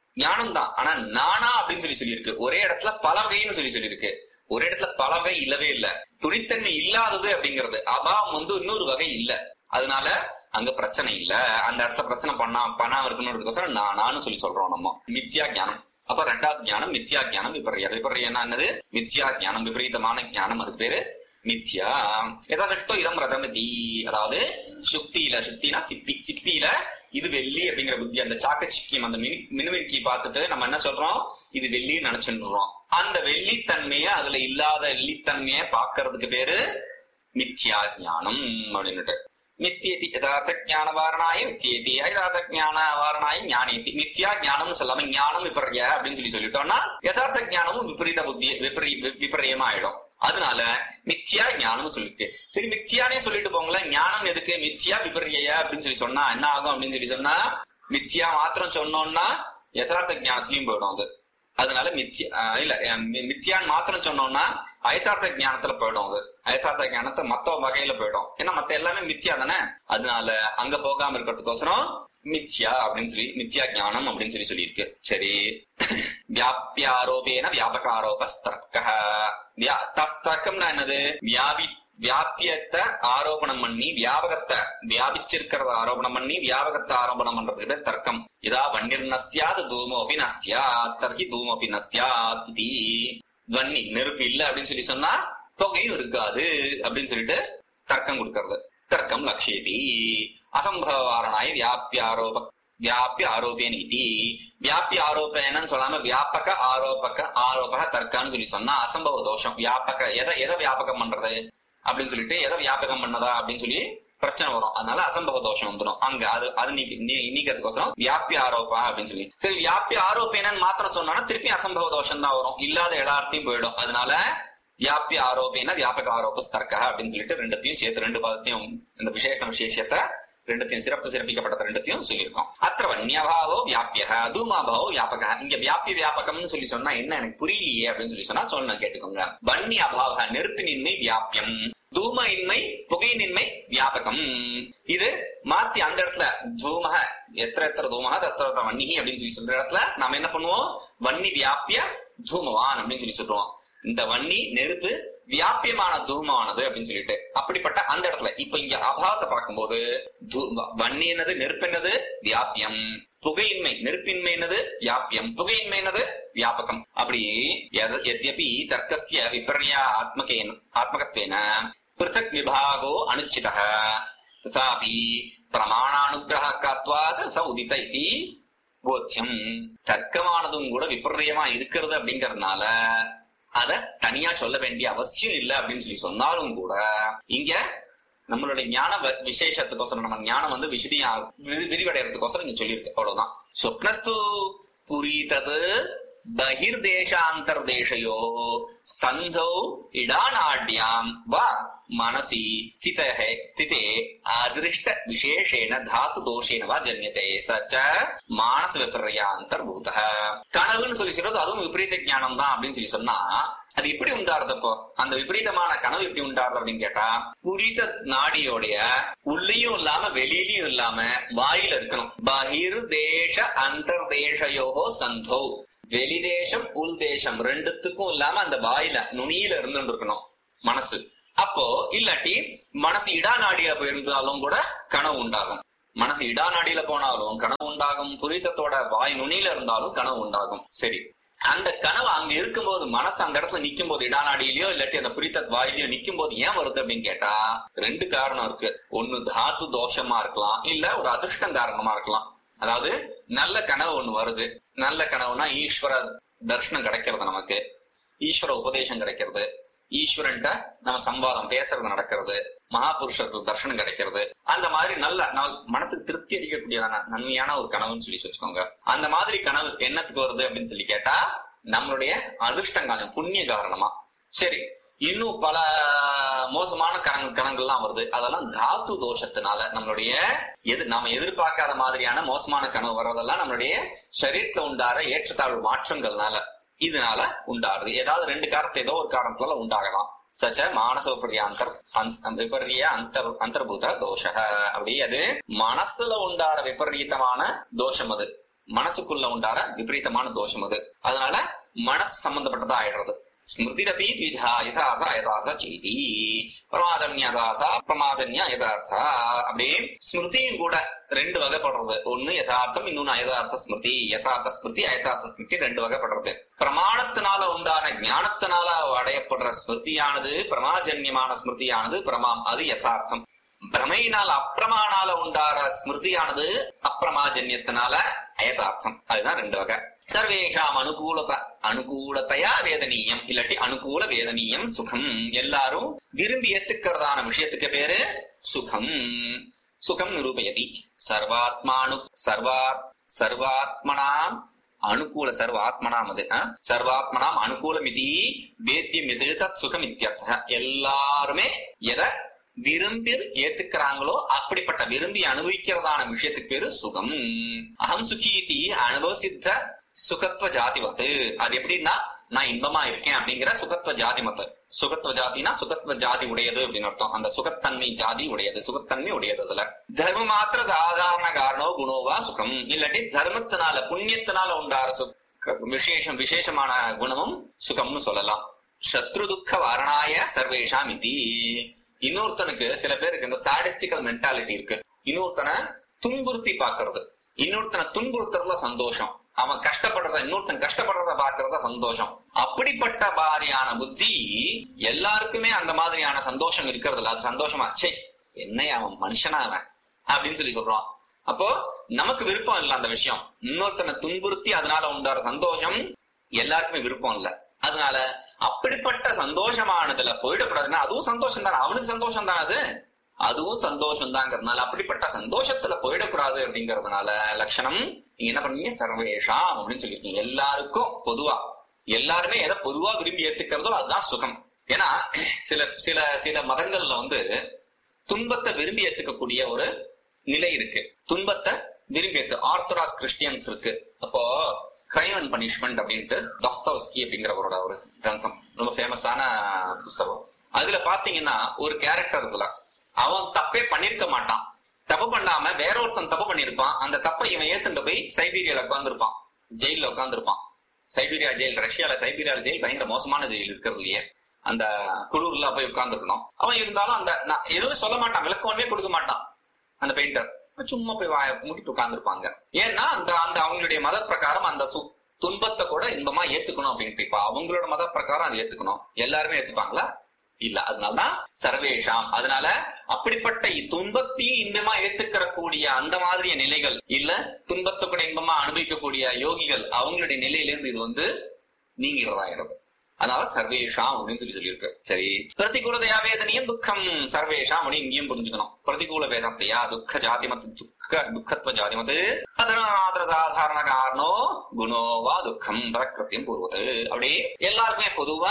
தான். ஆனா நானா அப்படின்னு சொல்லியிருக்கு. ஒரே இடத்துல பலவகைன்னு சொல்லியிருக்கு. ஒரு இடத்துல பலவகை இல்லவே இல்ல. துணித்தன்மை இல்லாதது அப்படிங்கிறது அபாவம் இன்னொரு வகை இல்ல. அதனால அங்க பிரச்சனை இல்ல. அந்த இடத்துல பிரச்சனை பண்ணாம இருக்கணும்ன்றதுக்கோசரம் நானான்னு சொல்லி சொல்றோம் நம்ம. மித்யா ஞானம். அப்ப ரெண்டாவது ஞானம் மித்யா ஞானம். விபரீதம் என்னது? மித்யா ஞானம், விபரீதமான ஞானம். அதுக்கு பேரு மித்யா. எதாவதோ இதம் ரதமதி, அதாவது சுத்தினா சிப்பியில இது வெள்ளி அப்படிங்கிற புத்தி. அந்த சாக்க சிக்கியம், அந்த மினுமினுக்கி பார்த்துட்டு நம்ம என்ன சொல்றோம்? இது வெள்ளின்னு நினைச்சுடுறோம். அந்த வெள்ளித்தன்மைய, அதுல இல்லாத வெள்ளித்தன்மைய பாக்குறதுக்கு பேரு மித்யா ஞானம் அப்படின்னுட்டு. மித்தியதி யதார்த்த ஞான வாரணாய மித்தியதி, யதார்த்த ஞான வாரணாய ஞானேதி. மித்யா ஞானம் சொல்லாம ஞானம் விபர்ய அப்படின்னு சொல்லிட்டோம்னா யதார்த்த ஞானமும் விபரீத புத்தி விபரியமா ஆயிடும். அதனால மித்யா ஞானம் சொல்லிருக்கு. சரி, மித்யானே சொல்லிட்டு போங்களேன், ஞானம் எதுக்கு? மித்யா விபரிய அப்படின்னு சொல்லி சொன்னா என்ன ஆகும் அப்படின்னு சொல்லி சொன்னா, மித்யா மாத்திரம் சொன்னோம்னா யதார்த்த ஞானத்திலையும் போயிடும் அது. அதனால மித்யான்னு மாத்திரம் சொன்னோம்னா அயதார்த்த ஞானத்துல போயிடும். அது அயதார்த்த ஞானத்தை மத்த வகையில போயிடும். ஏன்னா மத்த எல்லாமே மித்யா தானே. அதனால அங்க போகாம இருக்கிறதுக்கோசரம் மித்யா அப்படின்னு சொல்லி மித்யா ஞானம் அப்படின்னு சொல்லியிருக்கு. சரி, வியாபியாரோபேன வியாபக ஆரோப தர்க்கம்னா என்னது? வியாபியத்தை ஆரோபணம் பண்ணி வியாபகத்தை வியாபிச்சிருக்கிறத ஆரோபணம் பண்ணி வியாபகத்தை ஆரோபணம் பண்றதுக்கு தர்க்கம். இதா வன்னிர் நஸ்யாது தூமோபி நஸ்யாத் தர்ஹி தூமோபி நஸ்யாத் இது. வன்னி நெருப்பு இல்ல அப்படின்னு சொல்லி சொன்னா தொகையும் இருக்காது அப்படின்னு சொல்லிட்டு தர்க்கம் கொடுக்கறது. தர்க்கம் லட்சியதி. அசம்பவாரணாய் வியாபிய ஆரோபிய நீதி. வியாபிய ஆரோபேனன்னு சொல்லாம வியாபக ஆரோபக தர்க்கான்னு சொல்லி சொன்னா அசம்பவ தோஷம். வியாபக எதை வியாபகம் பண்றது அப்படின்னு சொல்லிட்டு எதை வியாபகம் பண்ணதா அப்படின்னு சொல்லி பிரச்சனை வரும். அதனால அசம்பவ தோஷம் வந்துடும் அங்க. அது நீக்கிறதுக்கோசரம் வியாபிய ஆரோப்பா அப்படின்னு சொல்லி. சரி, வியாபிய ஆரோப்பேனன்னு மாத்திரம் சொன்னா திருப்பி அசம்பவ தோஷம் தான் வரும், இல்லாத எல்லாத்தையும் போயிடும். அதனால வியாபிய ஆரோபேன வியாபக ஆரோப தர்க்கா அப்படின்னு சொல்லிட்டு ரெண்டுத்தையும் சேர்த்து, ரெண்டு பதத்தையும் இந்த விசேஷத்தை ரெண்டுத்தையும் சிறப்பிக்கப்பட்ட ரெண்டுத்தையும் சொல்லியிருக்கோம். அத்த வன்னியபாவோ வியாபிய தூமாபாவோ வியாபக. இங்க வியாபிய வியாபகம்னு சொல்லி சொன்னா என்ன எனக்கு புரியலையே அப்படின்னு சொல்லி சொன்னா சொல்ல கேட்டுக்கோங்க. வன்னி அபாவ நெருப்பினின்மை வியாபியம், தூம இன்மை புகையின்மை வியாபகம். இது மாத்தி அந்த இடத்துல தூமக எத்திர தூமக தத்திர வன்னி அப்படின்னு சொல்லி சொல்ற இடத்துல நாம என்ன பண்ணுவோம்? வன்னி வியாபிய தூமவான் அப்படின்னு சொல்லி சொல்றோம். இந்த வன்னி நெருப்பு வியாபியமான தூமானது அப்படின்னு சொல்லிட்டு அப்படிப்பட்ட அந்த இடத்துல இப்ப இங்க அபாவத்தை பார்க்கும்போது வன்னி என்னது? நெருப்பு என்னது? வியாபியம். புகையின்மை நெருப்பின்மை என்னது? வியாபியம். புகையின்மை என்னது? வியாபகம். அப்படி யத்யபி தர்க்கஸ்ய விபர்யா ஆத்மகத்வேன பிருத்தக் விபாகோ அனுச்சிதः ததாபி பிரமாணானுகிரகாத்வாத் ச உதித இதி போத்யம். தர்க்கமானதும் கூட விபர்யமா இருக்கிறது அப்படிங்கறதுனால அத தனியா சொல்ல வேண்டிய அவசியம் இல்லை அப்படின்னு சொல்லி சொன்னாலும் கூட இங்க நம்மளுடைய ஞான விசேஷத்துக்கோசரம் நம்ம ஞானம் விசதியா விரிவடைறதுக்கோசரம் இங்க சொல்லியிருக்கு. அவ்வளவுதான். சொப்னஸ்து புரீதது பகிர்தேசாந்தர்தேசயோ சந்தௌ இடாநாட்யாம் வா மனசி ஸ்திதே அதிருஷ்ட விசேஷேன தாத்து தோஷேன வா ஜன்யதே சச்ச மானச விபர்யாந்தர்பூத. கனவுன்னு சொல்லி சொல்றது அதுவும் விபரீத ஞானம் தான் அப்படின்னு சொல்லி சொன்னா அது எப்படி உண்டாருதப்போ? அந்த விபரீதமான கனவு எப்படி உண்டாருது அப்படின்னு கேட்டா, புரித நாடியோடைய உள்ளேயும் இல்லாம வெளியிலயும் இல்லாம வாயில இருக்கணும். பகிர்தேச அந்தர்தேசயோகோ சந்தோ. வெளிதேசம் உள் தேசம் ரெண்டுத்துக்கும் இல்லாம அந்த வாயில நுனியில இருந்துட்டு இருக்கணும் மனசு. அப்போ இல்லாட்டி மனசு இடா நாடியில போயிருந்தாலும் கூட கனவு உண்டாகும். மனசு இடா நாடியில போனாலும் கனவு உண்டாகும். புரிதத்தோட வாய் நுனியில இருந்தாலும் கனவு உண்டாகும். சரி, அந்த கனவு அங்க இருக்கும்போது மனசு அந்த இடத்துல நிக்கும் போது இடா நாடியிலயோ இல்லாட்டி அந்த புரித வாயிலையோ நிக்கும் போது ஏன் வருது அப்படின்னு கேட்டா 2 காரணம் இருக்கு. ஒண்ணு தாத்து தோஷமா இருக்கலாம், இல்ல ஒரு அதிர்ஷ்டம் காரணமா இருக்கலாம். அதாவது நல்ல கனவு ஒண்ணு வருது. நல்ல கனவுனா ஈஸ்வர தர்ஷனம் கிடைக்கிறது, நமக்கு ஈஸ்வர உபதேசம் கிடைக்கிறது, ஈஸ்வரன்ட்ட நம்ம சம்வாதம் பேசுறது நடக்கிறது, மகாபுருஷருக்கு தர்ஷனம் கிடைக்கிறது. அந்த மாதிரி நல்ல மனசுக்கு திருப்தி அளிக்கக்கூடியதான நன்மையான ஒரு கனவுன்னு சொல்லி வச்சுக்கோங்க. அந்த மாதிரி கனவு என்னத்துக்கு வருது அப்படின்னு சொல்லி கேட்டா நம்மளுடைய அதிர்ஷ்டங்காலம் புண்ணிய காரணமா. சரி, இன்னும் பல மோசமான கனவுகள்லாம் வருது. அதெல்லாம் தாத்து தோஷத்தினால நம்மளுடைய நாம எதிர்பார்க்காத மாதிரியான மோசமான கனவு வர்றதெல்லாம் நம்மளுடைய சரீரத்துல உண்டார ஏற்றத்தாழ்வு மாற்றங்கள்னால இதனால உண்டாருது. ஏதாவது 2 காரணத்தை ஏதோ ஒரு காரணத்தால உண்டாகலாம். சச்ச மானச விபரிய அந்தர்பூத தோஷ. அப்படி அது மனசுல உண்டார விபரீதமான தோஷம், அது மனசுக்குள்ள உண்டார விபரீதமான தோஷம் அது. அதனால மனசு சம்பந்தப்பட்டதா ஆயிடுறது. ஸ்மிருதிரபி த்விதா யதார்த்த யதார்த்த செய்தி பிரமாதன்யதார்த்தா பிரமாதன்யா யதார்த்தா. அப்படியே ஸ்மிருதியும் கூட 2 வகைப்படுறது. ஒண்ணு யதார்த்தம், இன்னொன்னு அயதார்த்த ஸ்மிருதி. யதார்த்த ஸ்மிருதி அயதார்த்த ஸ்மிருதி 2 வகைப்படுறது. பிரமாணத்தினால உண்டான ஞானத்தினால அடையப்படுற ஸ்மிருதியானது பிரமாஜன்யமான ஸ்மிருதியானது பிரமாம், அது யதார்த்தம். பிரமையினால் அப்பிரமானால உண்டார ஸ்மிருதியானது அப்பிரமாஜன்யத்தினால அயதார்த்தம். அதுதான் 2 வகை. சர்வேஷாம் அனுகூலத்தையா வேதனீயம், இல்லாட்டி அனுகூல வேதனீயம் சுகம். எல்லாரும் விரும்பி ஏத்துக்கிறதான விஷயத்துக்கு பேரு சுகம். சுகம் நிரூபயதி சர்வாத்மனாம் அனுகூல சர்வாத்மனாம், அது சர்வாத்மனாம் அனுகூலம் இது வேத்தியம் எது தத் சுகம் இத்தியர்த்தः. எல்லாருமே எதை விரும்பி ஏத்துக்கிறாங்களோ அப்படிப்பட்ட விரும்பி அனுபவிக்கிறதான விஷயத்துக்கு பேரு சுகம். அகம் சுகீதி அனுபவ சித்த சுகத்துவ ஜாதிமத்து. அது எப்படின்னா நான் இன்பமா இருக்கேன் அப்படிங்கிற சுகத்துவ ஜாதி மத்து. சுகத்துவ ஜாதினா சுகத்துவ ஜாதி உடையது அப்படின்னு அர்த்தம். அந்த சுகத்தன்மை ஜாதி உடையது, சுகத்தன்மை உடையது. அதுல தர்ம மாத்திர சாதாரண காரணோ குணோவா சுகம், இல்லாட்டி தர்மத்தினால புண்ணியத்தினால உண்டார விசேஷமான குணமும் சுகம்னு சொல்லலாம். சத்ரு துக்க வாரணாய சர்வேஷாம் இதி. இன்னொருத்தனுக்கு சில பேருக்கு இந்த சாடிஸ்டிக்கல் மென்டாலிட்டி இருக்கு. இன்னொருத்தனை துன்புறுத்தி பாக்குறது, இன்னொருத்தனை துன்புறுத்துறதுல சந்தோஷம். அவன் கஷ்டப்படுறத இன்னொருத்தன் கஷ்டப்படுறத பாக்குறத சந்தோஷம். அப்படிப்பட்ட மாதிரியான புத்தி எல்லாருக்குமே அந்த மாதிரியான சந்தோஷம் இருக்கிறது இல்ல. அது சந்தோஷமா சே என்ன அவன் மனுஷனா அவன் அப்படின்னு சொல்லி சொல்றான். அப்போ நமக்கு விருப்பம் இல்ல அந்த விஷயம். இன்னொருத்தனை துன்புறுத்தி அதனால உண்டார சந்தோஷம் எல்லாருக்குமே விருப்பம் இல்ல. அதனால அப்படிப்பட்ட சந்தோஷமானதுல போயிடக்கூடாதுன்னா அதுவும் சந்தோஷம் தானே, அவனுக்கு சந்தோஷம் தானே, அதுவும் சந்தோஷம் தாங்கிறதுனால அப்படிப்பட்ட சந்தோஷத்துல போயிடக்கூடாது அப்படிங்கறதுனால லட்சணம் நீங்க என்ன பண்ணீங்க, சர்வேஷாம் அப்படின்னு சொல்லிருக்கீங்க. எல்லாருக்கும் பொதுவா, எல்லாருமே எதை பொதுவா விரும்பி ஏத்துக்கிறதோ அதுதான் சுகம். ஏன்னா சில சில சில மதங்கள்ல துன்பத்தை விரும்பி ஏத்துக்கக்கூடிய ஒரு நிலை இருக்கு. துன்பத்தை விரும்பி ஏத்து ஆர்த்தடாக்ஸ் கிறிஸ்டியன்ஸ் இருக்கு. அப்போ கிரைம் அண்ட் பனிஷ்மெண்ட் அப்படின்ட்டு டாஸ்டாவ்ஸ்கி அப்படிங்கிறவரோட ஒரு கிரந்தம், ரொம்ப ஃபேமஸான புஸ்தகம். அதுல பாத்தீங்கன்னா ஒரு கேரக்டர் இருக்குல்ல, அவன் தப்பே பண்ணிருக்க மாட்டான், தப்பு பண்ணாம வேற ஒருத்தன் தப்பு பண்ணிருப்பான். அந்த தப்பை இவன் ஏத்துட்டு போய் சைபீரியால உட்காந்துருப்பான், ஜெயில உட்காந்துருப்பான். சைபீரியா ஜெயில், ரஷ்யால சைபீரியா ஜெயில் பயங்கர மோசமான ஜெயில் இருக்கிறது இல்லையே, அந்த குளூர்ல போய் உட்காந்துருக்கணும். அவன் இருந்தாலும் அந்த எதுவும் சொல்ல மாட்டான், விளக்கமே கொடுக்க மாட்டான். அந்த பெயிண்டர் சும்மா போய் மூடிட்டு உட்கார்ந்துருப்பாங்க. ஏன்னா அந்த அந்த அவங்களுடைய மத பிரகாரம் அந்த துன்பத்தை கூட இன்பமா ஏத்துக்கணும் அப்படின்ட்டு. இப்ப அவங்களோட மத பிரகாரம் அதை ஏத்துக்கணும். எல்லாருமே ஏத்துப்பாங்களா? இல்ல. அதனாலதான் சர்வேஷாம். அதனால அப்படிப்பட்ட துன்பத்தையும் இன்பமா ஏத்துக்கிற கூடிய அந்த மாதிரிய நிலைகள் இல்ல, துன்பத்தை கூட இன்பமா அனுபவிக்கக்கூடிய யோகிகள் அவங்களுடைய நிலையிலிருந்து இது நீங்கிறதாயிருக்கு. அதனால சர்வேஷாம் அப்படின்னு சொல்லியிருக்கு. சரி, பிரதிகூலதையா வேதனையும் துக்கம் சர்வேஷாம் அப்படின்னு இங்கேயும் புரிஞ்சுக்கணும். பிரதிகூல வேதத்தையா துக்க ஜாதிமத்து துக்கத்துவ ஜாதிமத்து அதனாத்திர சாதாரண காரணோ குணோவா துக்கம் பிரகிருத்தியம் பூர்வது. அப்படியே எல்லாருக்குமே பொதுவா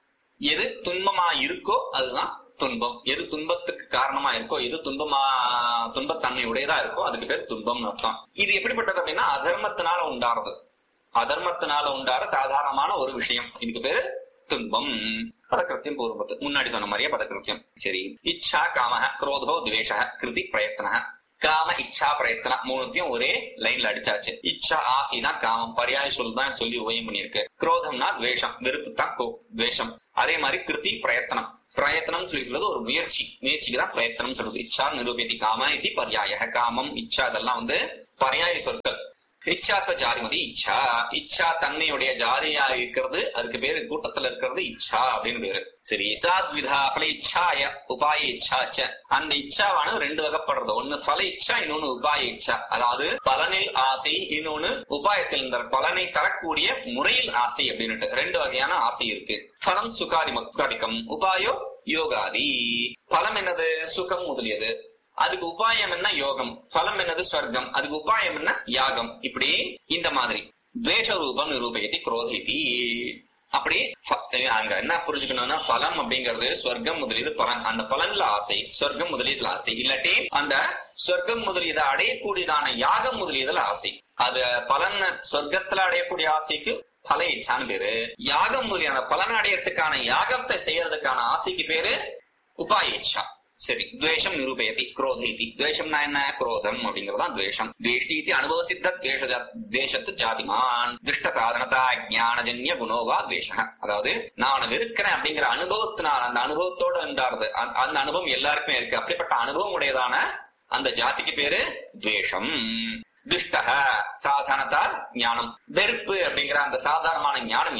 எது துன்பமா இருக்கோ அதுதான் துன்பம். எது துன்பத்துக்கு காரணமா இருக்கோ, எது துன்பத்தன்மை உடையதா இருக்கோ அதுக்கு பேர் துன்பம்னு அர்த்தம். இது எப்படிப்பட்டது அப்படின்னா அதர்மத்தினால உண்டாறது, அதர்மத்தினால உண்டார சாதாரணமான ஒரு விஷயம், இதுக்கு பேரு துன்பம். பதக்கிருத்தியம் பூர்வத்து முன்னாடி சொன்ன மாதிரியே பதக்கிருத்தியம். சரி, இச்சா காம குரோதோ துவேஷ கிருதி பிரயத்ன காம இச்சா பிரயத்தனம் மூணுத்தையும் ஒரே லைன்ல அடிச்சாச்சு. இச்சா ஆசைனா காமம், பரியாய சொல் தான் சொல்லி உபயம் பண்ணிருக்கு. குரோதம்னா துவேஷம், வெறுப்பு தான் துவேஷம். அதே மாதிரி கிருதி பிரயத்தனம், பிரயத்தனம் சொல்லி சொல்றது ஒரு முயற்சிக்கு தான் பிரயத்தனம் சொல்றது. இச்சா நிரூபியதி காம இது பரியாய, காமம் இச்சா இதெல்லாம் பரியாய சொற்கள். இச்சாத்த ஜாதிமதி இச்சா, இச்சா தன்மையுடைய ஜாதியா இருக்கிறது, அதுக்கு பேரு கூட்டத்துல இருக்கிறது இச்சா அப்படின்னு பேரு. சரி, சாத்விதா பல இச்சாய உபாய இச்சாச்ச, அந்த இச்சாவானது ரெண்டு வகைப்படுறது. ஒண்ணு பல இச்சா, இன்னொன்னு உபாய இச்சா. அதாவது பலனில் ஆசை, இன்னொன்னு உபாயத்தில் இந்த பலனை தரக்கூடிய முறையில் ஆசை அப்படின்னுட்டு ரெண்டு வகையான ஆசை இருக்கு. பலம் சுகாதி முக்காதிக்கம், உபாயோ யோகாதி. பலம் என்னது? சுகம் முதலியது. அதுக்கு உபாயம் என்ன? யோகம். பலம் என்னது? ஸ்வர்க்கம். அதுக்கு உபாயம் என்ன? யாகம். இப்படி இந்த மாதிரி துவேஷ ரூபம் நிரூபயதி குரோதிதி. அப்படி அங்க என்ன புரிஞ்சுக்கணும்னா, பலம் அப்படிங்கிறது ஸ்வர்க்கம் முதலியது பலன். அந்த பலன்ல ஆசை, ஸ்வர்க்கம் முதலியதுல ஆசை. இல்லாட்டி அந்த ஸ்வர்க்கம் முதலியதை அடையக்கூடியதான யாகம் முதலியதுல ஆசை. அது பலன் சொர்க்கத்துல அடையக்கூடிய ஆசைக்கு பல இச்சான்னு பேரு. யாகம் முதலியான பலன் அடையறதுக்கான யாகத்தை செய்யறதுக்கான ஆசைக்கு பேரு உபாய இச்சா. சரி, துவேஷம் நிரூபயதி குரோதி. துவேஷம்னா என்ன? குரோதம் அப்படிங்கறதுதான் துவேஷம். துவேஷ்டி அனுபவ சித்த துவேஷத்து ஜாதிமான் திருஷ்ட சாதனதா ஞானஜன்ய குணோவா துவேஷ. அதாவது நான் இருக்கிறேன் அப்படிங்கிற அனுபவத்தினால், அந்த அனுபவத்தோட உண்டாருது, அந்த அனுபவம் எல்லாருக்குமே இருக்கு. அப்படிப்பட்ட அனுபவம் உடையதான அந்த ஜாதிக்கு பேரு துவேஷம். துஷ்டக சாதாரணதா ஞானம், வெறுப்பு அப்படிங்கிற அந்த சாதாரணமான ஞானம்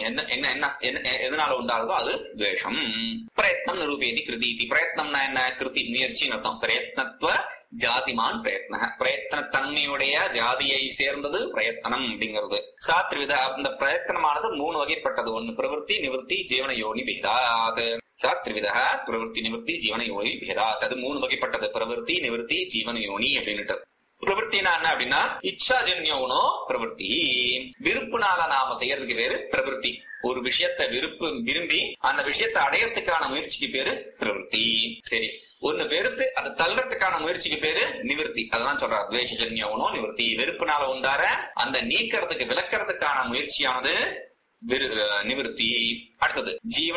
எதனால உண்டாகுதோ அது துவேஷம். பிரயத்னம் நிரூபேதி கிருதி. பிரயத்னம்னா என்ன? கிருதி முயற்சின்னு அர்த்தம். பிரயத்னத்துவ ஜாதிமான் பிரயத்ன, பிரயத்தன தன்மையுடைய ஜாதியை சேர்ந்தது பிரயத்தனம் அப்படிங்கிறது. சாத்ரிவித, அந்த பிரயத்தனமானது மூணு வகைப்பட்டது. ஒன்னு பிரவருத்தி, நிவர்த்தி, ஜீவன யோனி பேதாத். சாத்ரிவித பிரவருத்தி நிவர்த்தி ஜீவன யோனி பேதாத். அது மூணு வகைப்பட்டது. பிரவருத்தி, நிவர்த்தி, ஜீவன யோனி அப்படின்னுட்டு. பிரவருத்தினா என்ன அப்படின்னா, இச்சாஜன்யோனோ பிரவருத்தி. விருப்புனால நாம செய்யறதுக்கு பேரு பிரவருத்தி. ஒரு விஷயத்தை விரும்பி அந்த விஷயத்தை அடையறதுக்கான முயற்சிக்கு பேரு பிரவருத்தி. சரி, ஒன்னு வெறுத்து அதை தள்ளுறதுக்கான முயற்சிக்கு பேரு நிவர்த்தி. அதான் சொல்றாரு, துவேஷஜன்யோனோ நிவர்த்தி. வெறுப்புனால உண்டார அந்த நீக்கிறதுக்கு விளக்கிறதுக்கான முயற்சியானது நிவர்த்தி. அடுத்தது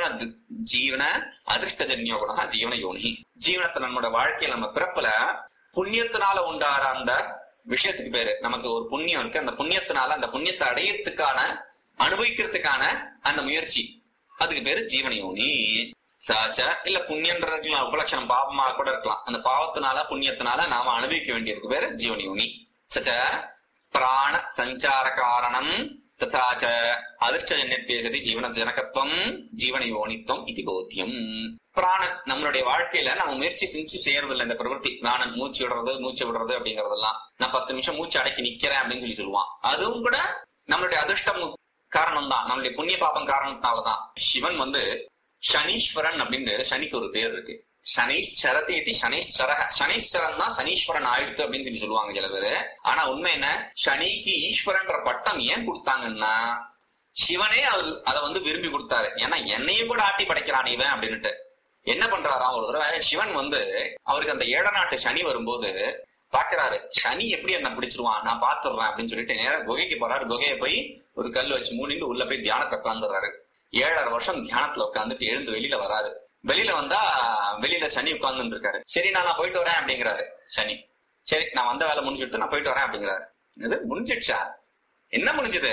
ஜீவன அதிர்ஷ்டஜன்யோ குணா ஜீவன யோனி. ஜீவனத்தை நம்மளோட வாழ்க்கையில நம்ம பிறப்புல புண்ணியத்தினால உண்டார அந்த விஷயத்துக்கு பேரு, நமக்கு ஒரு புண்ணியம் இருக்கு, அந்த புண்ணியத்தினால அந்த புண்ணியத்தை அடையறதுக்கான அனுபவிக்கிறதுக்கான அந்த முயற்சி, அதுக்கு பேரு ஜீவன யோனி. சாச்ச இல்ல புண்ணியன்றது உபலட்சணம் பாவமா கூட இருக்கலாம். அந்த பாவத்தினால புண்ணியத்தினால நாம அனுபவிக்க வேண்டியதுக்கு பேரு ஜீவன யோனி. சச்ச பிராண சஞ்சார காரணம் ததாச்ச அதிர்ஷ்டஜன்யத்வேசதி ஜீவன ஜனகத்துவம் ஜீவன யோனித்துவம் இது போத்தியம். பிராணன் நம்மளுடைய வாழ்க்கையில நம்ம முயற்சி செஞ்சு செய்யறது இல்லை. இந்த பிரவൃத்தி பிராணன் மூச்சு விடுறது அப்படிங்கறதெல்லாம், நான் 10 நிமிஷம் மூச்சு அடக்கி நிக்கிறேன் அப்படின்னு சொல்லி சொல்லுவான். அதுவும் கூட நம்மளுடைய அதிர்ஷ்டம் காரணம் தான், நம்மளுடைய புண்ணிய பாபம் காரணத்தினாலதான். சிவன் சனீஸ்வரன் அப்படின்னு சனிக்கு ஒரு பேர் இருக்கு. சனீஸ்வரத்தை சனீஸ்வரன் தான் சனீஸ்வரன் ஆயிடுத்து அப்படின்னு சொல்லி சொல்லுவாங்க சில பேரு. ஆனா உண்மை என்ன, சனிக்கு ஈஸ்வரன்ற பட்டம் ஏன் கொடுத்தாங்கன்னா, சிவனே அதை விரும்பி கொடுத்தாரு. ஏன்னா என்னையும் கூட ஆட்டி படைக்கிறான் இவன் அப்படின்னுட்டு. என்ன பண்றாராம், ஒரு தடவை சிவன் அவருக்கு அந்த 7 நாட்டு சனி வரும்போது பாக்குறாரு, சனி எப்படி என்ன பிடிச்சிருவான், நான் பாத்துடுறேன் அப்படின்னு சொல்லிட்டு நேரா குகைக்கு போறாரு. குகையை போய் ஒரு கல் வச்சு மூடிட்டு உள்ள போய் தியானத்தை உட்காந்துடுறாரு. 7.5 வருஷம் தியானத்துல உட்காந்துட்டு எழுந்து வெளியில வராரு. வெளியில வந்தா வெளியில சனி உட்கார்ந்து இருக்காரு. சரி நான் போயிட்டு வரேன் அப்படிங்கிறாரு சனி. சரி நான் வந்த வேலை முடிஞ்சுட்டு நான் போயிட்டு வரேன் அப்படிங்கிறாரு. இது முடிஞ்சிடுச்சா? என்ன முடிஞ்சது?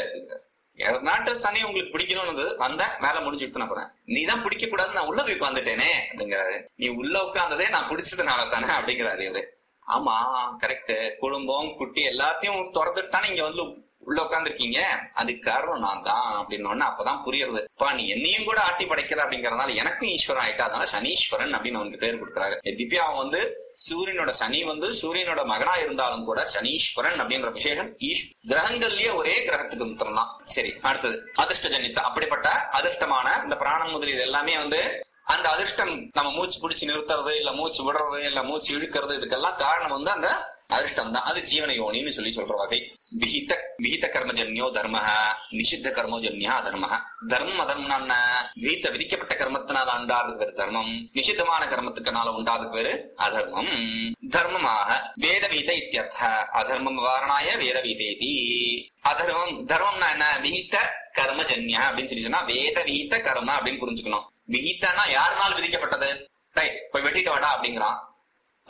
7 நாட்டு சனி உங்களுக்கு பிடிக்கணும்னு வந்த வேலை முடிஞ்சுட்டு நான் போறேன். நீ தான் பிடிக்க கூடாது, நான் உள்ள போய் உட்காந்துட்டேனே அப்படிங்கிறாரு. நீ உள்ள உட்கார்ந்ததே நான் பிடிச்சதுனால தானே அப்படிங்கிறாரு இவரு. ஆமா கரெக்ட், குடும்பம் குட்டி எல்லாத்தையும் திறந்துட்டானே இங்க உள்ள உட்காந்துருக்கீங்க, அதுக்கு காரணம் நான் தான் அப்படின்னு. அப்பதான் புரியுறது, நீ என்னையும் கூட ஆட்டி படைக்கிற அப்படிங்கறதுனால எனக்கும் ஈஸ்வரன் ஆயிட்டா, அதனால சனீஸ்வரன் அப்படின்னு அவனுக்கு பேர் கொடுக்குறாரு. திவ்யா அவன் சூரியனோட சனி சூரியனோட மகனா இருந்தாலும் கூட சனீஸ்வரன் அப்படின்ற விசேஷம் கிரகங்கள்லயே ஒரே கிரகத்துக்கு முத்திரம்தான். சரி, அடுத்தது அதிர்ஷ்டஜன்னித்தம். அப்படிப்பட்ட அதிர்ஷ்டமான இந்த பிராணம் முதலில் எல்லாமே அந்த அதிர்ஷ்டம் நம்ம மூச்சு பிடிச்சு நிறுத்துறது, இல்ல மூச்சு விடுறது, இல்ல மூச்சு இழுக்கிறது, இதுக்கெல்லாம் காரணம் அந்த அதிர்ஷ்டம் தான். அது ஜீவன யோனின்னு சொல்ற வகை. விஹித கர்மஜன்யோ தர்ம, நிஷித்த கர்மோஜன்யா அதர்ம. தர்மம் அதர்மம்னா விஹித்த விதிக்கப்பட்ட கர்மத்தினால உண்டாதுக்கு பேரு தர்மம், நிஷித்தமான கர்மத்துக்குனால உண்டாதுக்கு பேரு அதர்மம். தர்மமாக வேதவீத இத்தியர்த்த, அதர்மம் வாரணாய வேதவீதேதி. அதர்மம் தர்மம்னா என்ன, விஹித்த கர்மஜன்யா அப்படின்னு சொல்லி சொன்னா வேதவீத கர்ம அப்படின்னு புரிஞ்சுக்கணும். விஹித்தனா யாருனால விதிக்கப்பட்டது, போய் வெட்டிட்டு வாடா அப்படிங்கிறான்,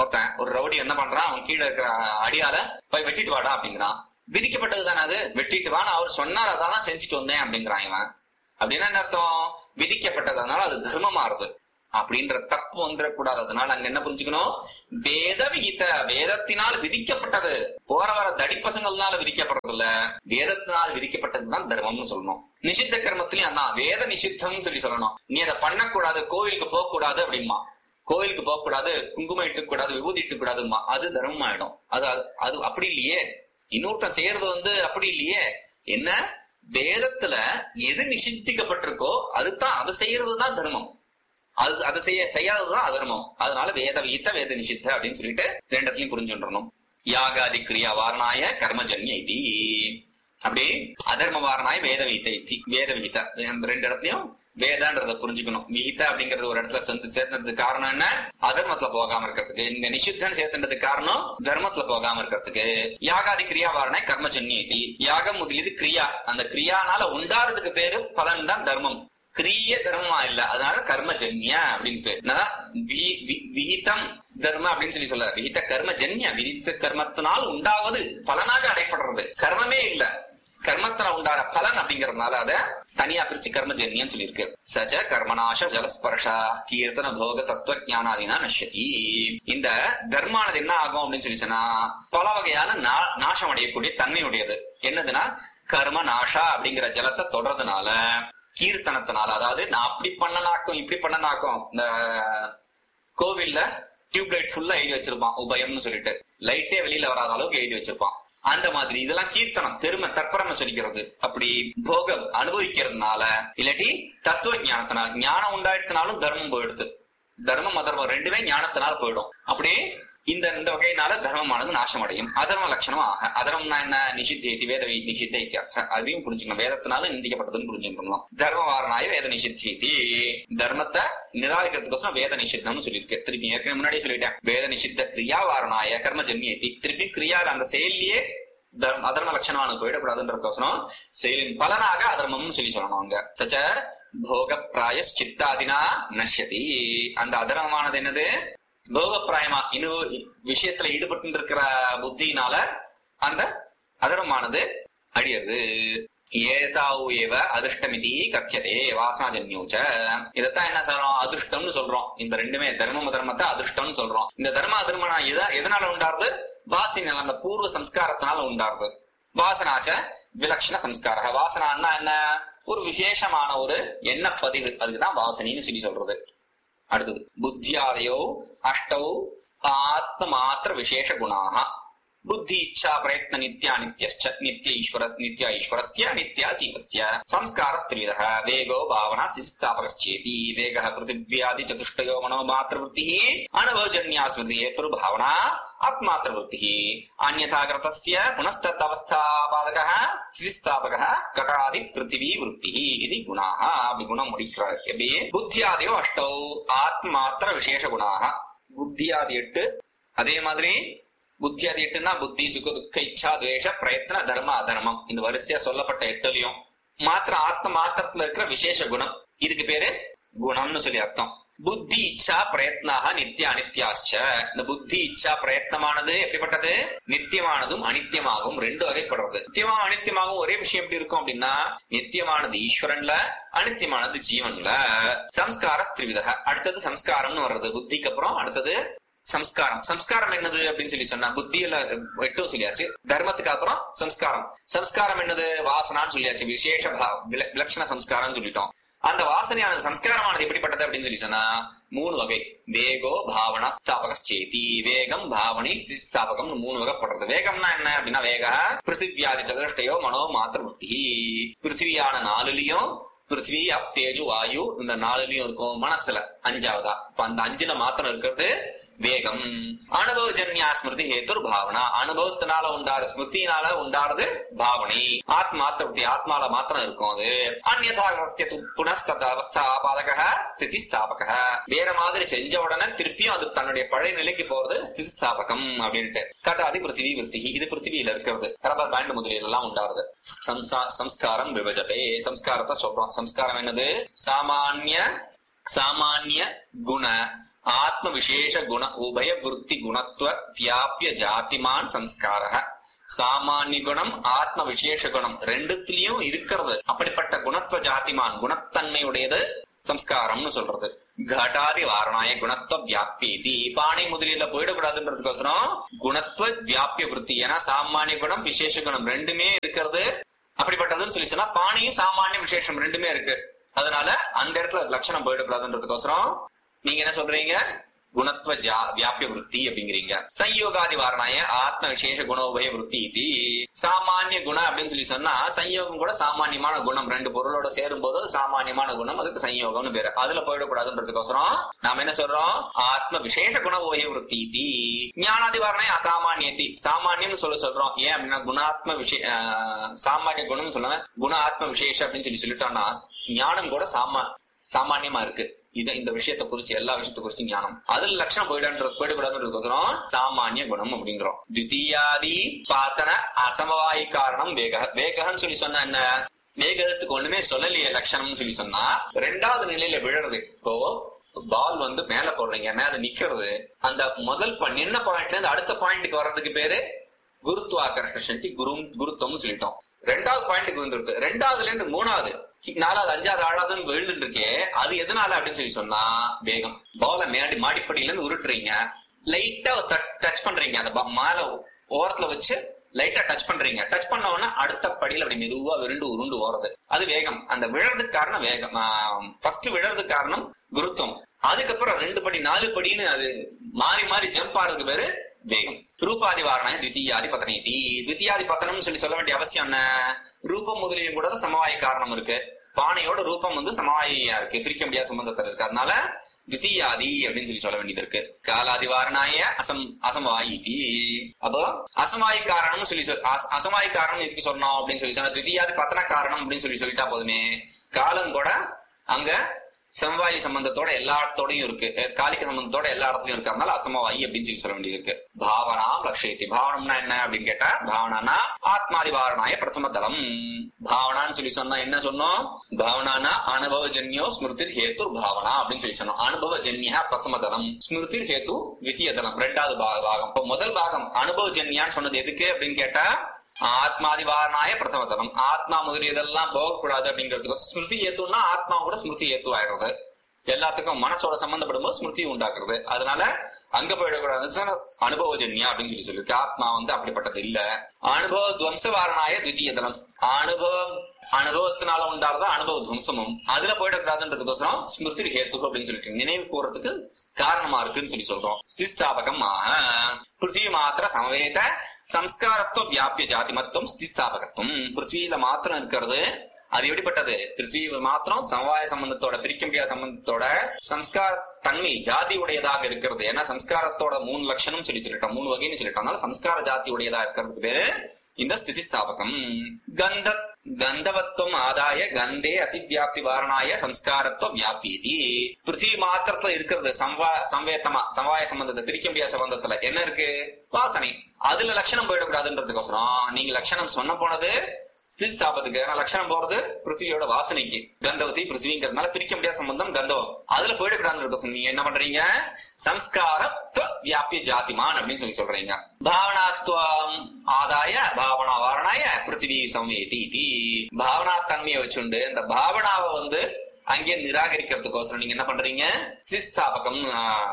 ஒருத்தன் ஒரு ரவுடி என்ன பண்றான், அவன் கீழே இருக்கிற அடியால போய் வெட்டிட்டு வாடா அப்படிங்கிறான். விதிக்கப்பட்டது தானே அது, வெட்டிட்டு வான்னு அவர் சொன்னார், அதான் செஞ்சுட்டு வந்தேன் அப்படிங்கிறான் இவன். அப்படின்னா என்ன அர்த்தம், விதிக்கப்பட்டதுனால அது தர்மமா இருக்கு அப்படின்ற தப்பு வந்துடக்கூடாது. அதனால அங்க என்ன புரிஞ்சுக்கணும், வேத விகித, வேதத்தினால் விதிக்கப்பட்டது, போற வர தடிப்பசங்கள்னால விதிக்கப்படுறது இல்ல, வேதத்தினால் விதிக்கப்பட்டதுதான் தர்மம்னு சொல்லணும். நிஷித்த கர்மத்திலையும் அதான் வேத நிஷித்தம்னு சொல்லணும். நீ அதை பண்ணக்கூடாது, கோவிலுக்கு போக கூடாது அப்படிமா, கோவிலுக்கு போக கூடாது, குங்குமம் இட்டு கூடாது, விபூதி இட்டு கூடாதுமா, அது தர்மம் ஆயிடும். அது அது அப்படி இல்லையே, இன்னொருத்தன் செய்யறது அப்படி இல்லையே. என்ன, வேதத்துல எது நிஷித்திக்கப்பட்டிருக்கோ அதுதான், அதை செய்யறதுதான் தர்மம், அதை செய்யாததுதான் அதர்மம். அதனால வேத விகித வேத நிஷித்த அப்படின்னு சொல்லிட்டு ரெண்டு இடத்துலயும் புரிஞ்சுடணும். யாகாதி கிரியா வாரணாய கர்மஜன்ய இது, அப்படி அதர்ம வாரணாய வேத விகித, வேத விகித ரெண்டு இடத்துலயும் வேதான்றத புரிஞ்சுக்கணும். விகித அப்படிங்கறது ஒரு இடத்துல சேர்த்ததுக்கு காரணம் என்ன, அதர்மத்துல போகாம இருக்கிறதுக்கு. இந்த நிஷித்தன் சேர்த்துன்றதுக்கு காரணம் தர்மத்துல போகாம இருக்கிறதுக்கு. யாகாதி கிரியா வாரணாய கர்மஜன்ய இது, யாகம் முதலியது கிரியா, அந்த கிரியானால உண்டாறதுக்கு பேரு பலன் தான் தர்மம், கிரிய தர்மமா இல்ல, அதனால கர்மஜன்ய அப்படின்னு பேரு. விகிதம் தர்ம அப்படின்னு சொல்லி சொல்ல, விகித கர்மஜன்ய, விதித்த கர்மத்தினால் உண்டாவது பலனாக அடைப்படுறது, கர்மமே இல்ல, கர்மத்தினால உண்டான பலன் அப்படிங்கறதுனால அத தனியா பிரிச்சு கர்மஜன்யம் சொல்லியிருக்கு. சஜ கர்மநாச ஜலஸ்பர்ஷா கீர்த்தன போக தத்துவ ஞானாதினா நஷ்யதி. இந்த தர்மானது என்ன ஆகும் அப்படின்னு சொல்லி சொன்னா, பல வகையான நாசம் அடையக்கூடிய தன்மையுடையது. என்னதுன்னா, கர்ம நாஷா அப்படிங்கிற ஜலத்தை தொடர்றதுனால, கீர்த்தனத்தினால, அதாவது நான் அப்படி பண்ணனாக்கும் இப்படி பண்ணனாக்கும். இந்த கோவில்ல டியூப் லைட் ஃபுல்லா எழுதி வச்சிருப்பான், உபயம்னு சொல்லிட்டு, லைட்டே வெளியில வராத அளவுக்கு எழுதி வச்சிருப்பான். அந்த மாதிரி இதெல்லாம் கீர்த்தனம், பெருமை தற்பரம சொல்லிக்கிறது. அப்படி போகம் அனுபவிக்கிறதுனால, இல்லாட்டி தத்துவ ஞானத்தினால, ஞானம் உண்டாயிடுத்தினாலும் தர்மம் போயிடுது. தர்மம் அதர்மம் ரெண்டுமே ஞானத்தினால போயிடும். அப்படியே இந்த வகையினால தர்மமானது நாசம் அடையும். அதர்ம லட்சணம் ஆக, அதர்மம்னா என்ன, நிஷித்தி வேத நிஷித்த, அதையும் புரிஞ்சுக்கணும். வேதத்தினால நிந்திக்கப்பட்டதுன்னு புரிஞ்சுக்கணும். தர்ம வாரணாய வேத நிஷித்தி, தர்மத்தை நிராகரிக்கிறதுக்கோசரம் வேத நிஷித்தம்னு சொல்லியிருக்கு. திருப்பி ஏற்கனவே முன்னாடியே சொல்லிட்டேன், வேத நிஷித்த கிரியா வாரணாய கர்ம ஜன்யேதி. திருப்பி கிரியால அந்த செயலியே அதர்ம லட்சணமான போயிடக்கூடாதுன்றதுக்கோசரம் செயலின் பலனாக அதர்மம்னு சொல்லணும். அங்க சச்ச போக பிராயச்சித்தாதினா நஷ்யதி. அந்த அதர்மமானது என்னது, போக பிராயமா இன்னும் விஷயத்துல ஈடுபட்டு இருக்கிற புத்தியினால அந்த அதர்மமானது அழியது. ஏதாவு ஏவ அதிருஷ்டமிதி கட்சதே வாசனாஜன்யோச்ச. இதத்தான் என்ன சொல்றோம், அதிருஷ்டம்னு சொல்றோம். இந்த ரெண்டுமே தர்ம தர்மத்தை அதிருஷ்டம்னு சொல்றோம். இந்த தர்ம அதர்மனா எதனால உண்டாருது, வாசனை, அந்த பூர்வ சம்ஸ்காரத்தினால உண்டாருது. வாசனாச்ச விலட்சண சம்ஸ்கார. வாசனான்னா என்ன, ஒரு விசேஷமான ஒரு எண்ண பதிவு, அதுக்குதான் வாசனைன்னு சொல்லி சொல்றது. அடுத்தது புத்தியாதயோ அஷ்டௌ ஆத்ம மாத்திர விசேஷ குணாக. புத்தி இச்சா பிரயத்ன நித்யா நித்யஸ்ச நித்ய ஈஸ்வரஸ்ய நித்யா ஜீவஸ்ய சம்ஸ்கார த்ரிவிதः வேகோ பாவனா ஸ்தாபகஸ்சேதி. வேகः பிருத்திவ்யாதி சதுஷ்டயோ மனோ மாத்திரவృత్తిः அனுபவஜன்யா ஸ்மிருதி ஹேதுர் பாவனா ஆத்மாத்திரவృత్తిः அன்யதா கிருதஸ்ய புனஸ்தத் அவஸ்தாபாதகः ஸ்திதிஸ்தாபகः கடாதி பிருத்திவி விருத்திः இது குணாः. அப்படி குணம் முடிக்கிறார். எப்படி, புத்தியாதியோ அஷ்டௌ ஆத்மாத்திர விசேஷ குணாக. புத்தியாதி 8, அதே மாதிரி புத்தியாதி 8ன்னா புத்தி சுக துக்க இச்சா துவேஷ பிரயத்ன தர்ம அதர்மம். இந்த வரிசையா சொல்லப்பட்ட 8லயும் மாத்திர ஆத்ம மாத்திரத்துல இருக்கிற விசேஷ குணம், இதுக்கு பேரு குணம்னு சொல்லி அர்த்தம். புத்தி இச்சா பிரயத்னாக நித்திய அனித்யாச்ச. இந்த புத்தி இச்சா பிரயத்னமானது எப்படிப்பட்டது, நித்தியமானதும் அனித்தியமாகவும் ரெண்டு வகைப்படுறது. நித்தியமாக அனித்தியமாகவும் ஒரே விஷயம் எப்படி இருக்கும் அப்படின்னா, நித்தியமானது ஈஸ்வரன்ல, அனித்தியமானது ஜீவன்ல. சம்ஸ்கார த்ரிவிதக. அடுத்தது சம்ஸ்காரம்னு வர்றது, புத்திக்கு அப்புறம் அடுத்தது சம்ஸ்காரம். சம்ஸ்காரம் என்னது அப்படின்னு சொல்லி சொன்னா, புத்தியில 8 சொல்லியாச்சு, தர்மத்துக்கு அப்புறம் சம்ஸ்காரம். சம்ஸ்காரம் என்னது, வாசனான்னு சொல்லியாச்சு, விசேஷ விலட்சண சம்ஸ்காரம் சொல்லிட்டோம். அந்த வாசனையானது சம்ஸ்காரமானது எப்படிப்பட்டது அப்படின்னு சொல்லி சொன்னா 3 வகை. வேகோ பாவனா ஸ்தாபகஸ்சேதி. வேகம், பாவனை, ஸ்திதி ஸ்தாபகம் 3 வகைப்படுறது. வேகம்னா என்ன அப்படின்னா, வேக பிருத்திவியாதி சதுஷ்டயோ மனோ மாத்திர விருத்தி. பிருத்திவியான 4லயும், பிருத்திவி அப் தேஜு வாயு இந்த 4லயும் இருக்கும். மனசுல 5வதா. இப்ப அந்த 5ல மாத்திரம் இருக்கிறது வேகம். அனுபவஜன்யா ஸ்மிருதி ஹேதுர் பாவனா. அனுபவத்தினால உண்டாரு, ஸ்மிருதினால உண்டாறது பாவனை. ஆத்மாத்திர ஆத்மால மாத்திரம் இருக்கும் அது. அந்யதா புனஸ்தவஸ்தாபாதக ஸ்திதி ஸ்தாபக. வேற மாதிரி செஞ்ச உடனே திருப்பியும் அது தன்னுடைய பழைய நிலைக்கு போறது ஸ்திதி ஸ்தாபகம் அப்படின்ட்டு. கட்டாதி பிருத்திவி விருத்தி. இது பிருத்திவியில இருக்கிறது. ரப்பர் பேண்ட் முதலில் எல்லாம் உண்டாருது. சம்ஸ்காரம் விபஜதே. சம்ஸ்காரத்தை சொல்றோம். சம்ஸ்காரம் என்னது, சாமானிய குண ஆத்ம விசேஷ குண உபய விருத்தி குணத்துவ வியாபிய ஜாதிமான் சம்ஸ்கார. சாமானிய குணம் ஆத்ம விசேஷ குணம் ரெண்டுத்திலயும் இருக்கிறது. அப்படிப்பட்ட குணத்துவ ஜாதிமான் குணத்தன்மையுடையது சம்ஸ்காரம்னு சொல்றது. கடாதி வாரணாய குணத்துவ வியாபியதி. பானை முதலில போயிடக்கூடாதுன்றதுக்கோசரம் குணத்துவ வியாபிய விருத்தி. ஏன்னா சாமானிய குணம் விசேஷ குணம் ரெண்டுமே இருக்கிறது. அப்படிப்பட்டதுன்னு சொல்லி சொன்னா பானையும் சாமானிய விசேஷம் ரெண்டுமே இருக்கு. அதனால அந்த இடத்துல லட்சணம் போயிடக்கூடாதுன்றதுக்கோசரம் நீங்க என்ன சொல்றீங்க? குணத்துவ வியாபிய விருத்தி அப்படிங்கிறீங்க. சம்யோகாதி வாரணாய ஆத்ம விசேஷ குணோபய விருத்தி இது. சாமானிய குணம் அப்படின்னு சொல்லி சொன்னா சம்யோகம் கூட சாமானியமான குணம். ரெண்டு பொருளோட சேரும் போது சாமானியமான குணம், அதுக்கு சம்யோகம்னு பேரு. அதுல போயிடக்கூடாதுன்றதுக்கோசரம் நாம என்ன சொல்றோம்? ஆத்ம விசேஷ குணோபய விருத்தி இது. ஞானாதி வாரணாய அசாமானியத்தி. சாமானியம் சொல்றோம். ஏன் அப்படின்னா குணாத்ம சாமானிய குணம் சொல்லுங்க, குண ஆத்ம விசேஷ அப்படின்னு சொல்லிட்டோம்னா ஞானம் கூட சாமானியமா இருக்கு. இந்த விஷயத்தை குறிச்சு எல்லா விஷயத்தை குறிச்சு ஞானம். அதுல லட்சணம் போயிடக்கூடாதுன்றதுக்கோசரம் சாமானிய குணம் அப்படிங்கிறோம். தித்தியாதி பாத்தன அசமவாயி காரணம் வேகன்னு சொல்லி சொன்னா என்ன? வேகத்துக்கு ஒண்ணுமே சொல்லலையே லட்சணம்னு சொல்லி சொன்னா ரெண்டாவது நிலையில விழறது. இப்போ பால் மேல போடுறீங்க, மேல நிக்கிறது. அந்த முதல் என்ன பாயிண்ட்ல இருந்து அடுத்த பாயிண்ட்டுக்கு வர்றதுக்கு பேரு குருத்துவாகர்ஷண சக்தி குருத்துவம்னு சொல்லிட்டோம். ரெண்டாவது பாயிண்ட்டுக்கு வந்துருக்கு. ரெண்டாவதுல இருந்து மூணாவது, நாலாவது, அஞ்சாவது, ஆறாவதுன்னு விழுந்துட்டு இருக்கே, அது எதனால அப்படின்னு சொல்லி சொன்னா வேகம். பால மாடிப்படியில இருந்து உருட்டுறீங்க, லைட்டா டச் பண்றீங்க, அந்த மேல ஓரத்துல வச்சு லைட்டா டச் பண்றீங்க. டச் பண்ண உடனே அடுத்த படியில அப்படி மெதுவா உருண்டு ஓடுறது, அது வேகம். அந்த விழறதுக்கு காரணம் வேகம். ஃபர்ஸ்ட் விழறதுக்கு காரணம் குருத்துவம். அதுக்கப்புறம் 2 படி 4 படின்னு அது மாறி மாறி ஜம்ப் ஆறதுக்கு பேரு வேகம். ரூபாதி வாரணாய தித்தியாதி பத்தனை. தித்தியாதி பத்தனம் சொல்ல வேண்டிய அவசியம் என்ன? ரூபம் முதலியும் கூட சமவாய காரணம் இருக்கு. பானையோட ரூபம் சமவாயியா இருக்கு, பிரிக்க முடியாத சம்பந்தத்தில் இருக்கு. அதனால தித்தியாதி அப்படின்னு சொல்ல வேண்டியது இருக்கு. காலாதி வாரணாய அசமவாயி. அப்போ அசமவாயி காரணம் அசமவாயி காரணம் எதுக்கு சொல்லணும் அப்படின்னு சொன்னா தித்தியாதி பத்தன காரணம் அப்படின்னு சொல்லிட்டா போதுமே. காலம் கூட அங்க சமவாயி சம்பந்தத்தோட எல்லா இடத்தோடையும் இருக்கு, காலிக்க சம்பந்தத்தோட எல்லா இடத்துலயும் இருக்கு. அதனால அசமவாயி அப்படின்னு சொல்ல வேண்டியது இருக்கு. பாவனா லட்சியத்தி. பாவனம்னா என்ன அப்படின்னு கேட்டா பாவனானா ஆத்மாதி வாரணாய பிரதம தலம். பாவனான்னு சொல்லி சொன்னா என்ன சொன்னோம்? பாவனானா அனுபவஜன்யோ ஸ்மிருதிர் ஹேத்து பாவனா அப்படின்னு சொன்னோம். அனுபவஜன்யா பிரதம தலம், ஸ்மிருதிர் ஹேத்து வித்திய தலம் ரெண்டாவது பாகம். இப்போ முதல் பாகம் அனுபவஜன்யான்னு சொன்னது எதுக்கு அப்படின்னு கேட்டா ஆத்மாதி வாரணாய பிரதம தலம். ஆத்மா முதலியதெல்லாம் போகக்கூடாது அப்படிங்கிறதுக்கு ஸ்மிருதி ஏத்துனா ஆத்மா கூட ஸ்மிருதி ஏத்து ஆயிடுறது. எல்லாத்துக்கும் மனசோட சம்பந்தப்படும் போது ஸ்மிருதி உண்டாக்குறது. அதனால அங்க போயிடக்கூடாது அனுபவஜன்யா அப்படின்னு சொல்லிருக்கு. ஆத்மா அப்படிப்பட்டது இல்ல. அனுபவ துவம்ச வாரணாய தித்திய தலம். அனுபவத்தினால உண்டாறதான் அனுபவ துவம்சமும். அதுல போயிடக்கூடாதுன்றதுக்கோசரம் ஸ்மிருதி ஹேத்து அப்படின்னு சொல்லிட்டு நினைவு கூறதுக்கு காரணமா இருக்குன்னு சொல்றோம். ஸ்திஸ்தாபகம் பிருத்திவி மாத்திர சமவேத சம்ஸ்காரத்துவ வியாபிய ஜாதிமத்துவம் ஸ்திஸ்தாபகத்துவம். பிருத்திவியில மாத்திரம் இருக்கிறது அது எப்படிப்பட்டது? பிருத்திவி மாத்திரம் சமவாய சம்பந்தத்தோட பிரிக்க முடியாத சம்பந்தத்தோட சம்ஸ்கார தன்மை ஜாதி உடையதாக இருக்கிறது. ஏன்னா சம்ஸ்காரத்தோட 3 லட்சணம் சொல்லிட்டோம், 3 வகைன்னு சொல்லிட்டோம். அதனால சம்ஸ்கார ஜாதி உடையதா இருக்கிறதுக்கு பேரு இந்த ஸ்திதி ஸ்தாபகம். கந்தவத்துவம் ஆதாய கந்தே அதிவியாப்தி வாரணாய சம்ஸ்காரத்துவ வியாபியதி. பிருத்திவி மாத்திரத்துல இருக்கிறது சமவாய சம்பந்தத்தை பிரிக்க முடியாத சம்பந்தத்துல என்ன இருக்கு? வாசனை. அதுல லட்சணம் போயிடக்கூடாதுன்றதுக்கோசரம் நீங்க லட்சணம் சொன்ன போனது ஸ்திதி ஸ்தாபத்துக்கு. ஏன்னா லட்சணம் போறது பிருத்திவியோட வாசனைக்கு. கந்தவதி பிருத்திவிங்கிறதுனால பிரிக்க முடியாத சம்பந்தம் கந்தவம். அதுல போயிடக்கூடாதுன்னு நீங்க என்ன பண்றீங்க? சம்ஸ்காரத்துவ வியாபிய ஜாதிமான் அப்படின்னு சொல்றீங்க. பாவனாத்துவம் ஆதாய பாவனா வாரணாய பிருத்திவி சமேதி. பாவனா தன்மையை வச்சுண்டு இந்த பாவனாவை அங்கே நிராகரிக்கிறதுக்கோசரம் நீங்க என்ன பண்றீங்க? ஸ்திஸ்தாபகம்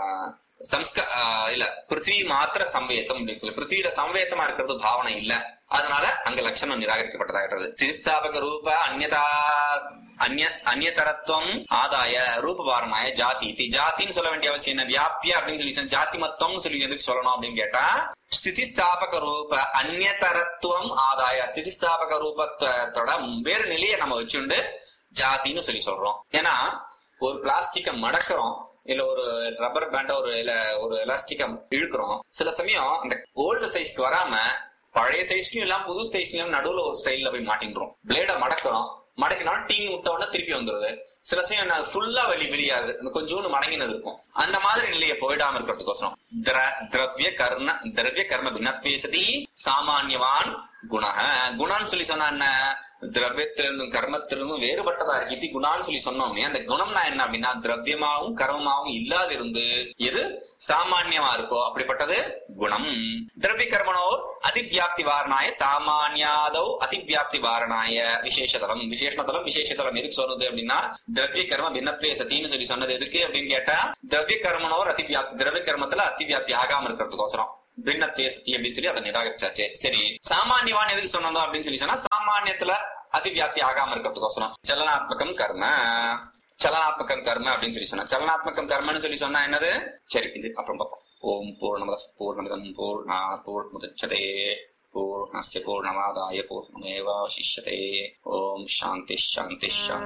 இல்ல பிருத்திவி மாத்திர சம்வேத்தம் அப்படின்னு சொல்லி பிருத்திவியில சம்வேத்தமா இருக்கிறது பாவனை இல்ல. அதனால அங்க லட்சணம் நிராகரிக்கப்பட்டதாகிறது. ஸ்திஸ்தாபக ரூப அந்நியதரத்துவம் ஆதாய ரூப வாரணாய ஜாதி. ஜாத்தின்னு சொல்ல வேண்டிய அவசியம் என்ன? வியாபியா அப்படின்னு சொல்லி ஜாதி மத்தம் சொல்லி எதுக்கு சொல்லணும் அப்படின்னு கேட்டா ஸ்திதிஸ்தாபக ரூப அந்நியதரத்துவம் ஆதாய ஸ்திதிஸ்தாபக ரூபத்தோட வேறு நிலையை நம்ம வச்சுண்டு ஜாத்தின்னு சொல்றோம். ஏன்னா ஒரு பிளாஸ்டிக்க மடக்கிறோம், இல்ல ஒரு ரப்பர் பேண்ட ஒரு எலாஸ்டிக்கா இழுக்கிறோம். சில சமயம் அந்த ஓல்டு சைஸ்க்கு வராம பழைய சைஸ்க்கும் இல்லாம புது சைஸ்லயும் நடுவுல ஒரு ஸ்டைல்ல போய் மாட்டின்றோம். பிளேட மடக்கிறோம், மடக்கினாலும் டீங் விட்ட உடனே திருப்பி வந்துருது. சில சமயம் ஃபுல்லா வெளியாது, கொஞ்சோண்டு மடங்கினது இருக்கும். அந்த மாதிரி நிலையை போயிடாம இருக்கிறதுக்கோசரம் திரவிய கர்ம பின்னத்வேசதி சாமான்யவான் குண. குணான்னு சொல்லி சொன்னா என்ன? திரவியத்திலிருந்தும் கர்மத்திலிருந்தும் வேறுபட்டதா இருக்கு. இது குணான்னு சொல்லி சொன்னோமே, அந்த குணம்னா என்ன அப்படின்னா திரவியமாவும் கர்மமாவும் இல்லாது இருந்து எது சாமான்யமா இருக்கோ அப்படிப்பட்டது குணம். திரவிய கர்மனோர் அதிவியாப்தி வாரணாய சாமானியாதோ அதிவியாப்தி வாரணாய விசேஷதலம். விசேஷதலம் விசேஷதலம் எதுக்கு சொன்னது அப்படின்னா திரவிய கர்ம பின்னத்வே சத்தின்னு சொல்லி சொன்னது எதுக்கு அப்படின்னு கேட்டா திரவிய கர்மனோர் அதிவியாப்தி, திரவிய கர்மத்துல அதிவியாப்தி ஆகாம இருக்கிறதுக்கோசரம் பின்னத்வே சத்தி அப்படின்னு சொல்லி அதை நிராகரிச்சாச்சு. சரி, சாமானியவான் எதுக்கு சொன்னோம் அப்படின்னு சொல்லி சொன்னா சாமானியத்துல அதிவியாப்தி ஆகாம இருக்கிறதுக்கோசரம் சலனாத்மகம் கர்ம, சலனாத்மகம் கர்ம அப்படின்னு சொல்லி சொன்னா சலனாத்மகம் கர்மன்னு சொல்லி சொன்னா என்னது? சரி, இது அப்புறம் பார்ப்போம். ஓம் பூர்ணமதః பூர்ணமிதம் பூர்ணாத் பூர்ணமுதச்யதே பூர்ணஸ்ய பூர்ணமாதாய பூர்ணமேவாவசிஷ்யதே. ஓம் சாந்தி சாந்தி சாந்தி.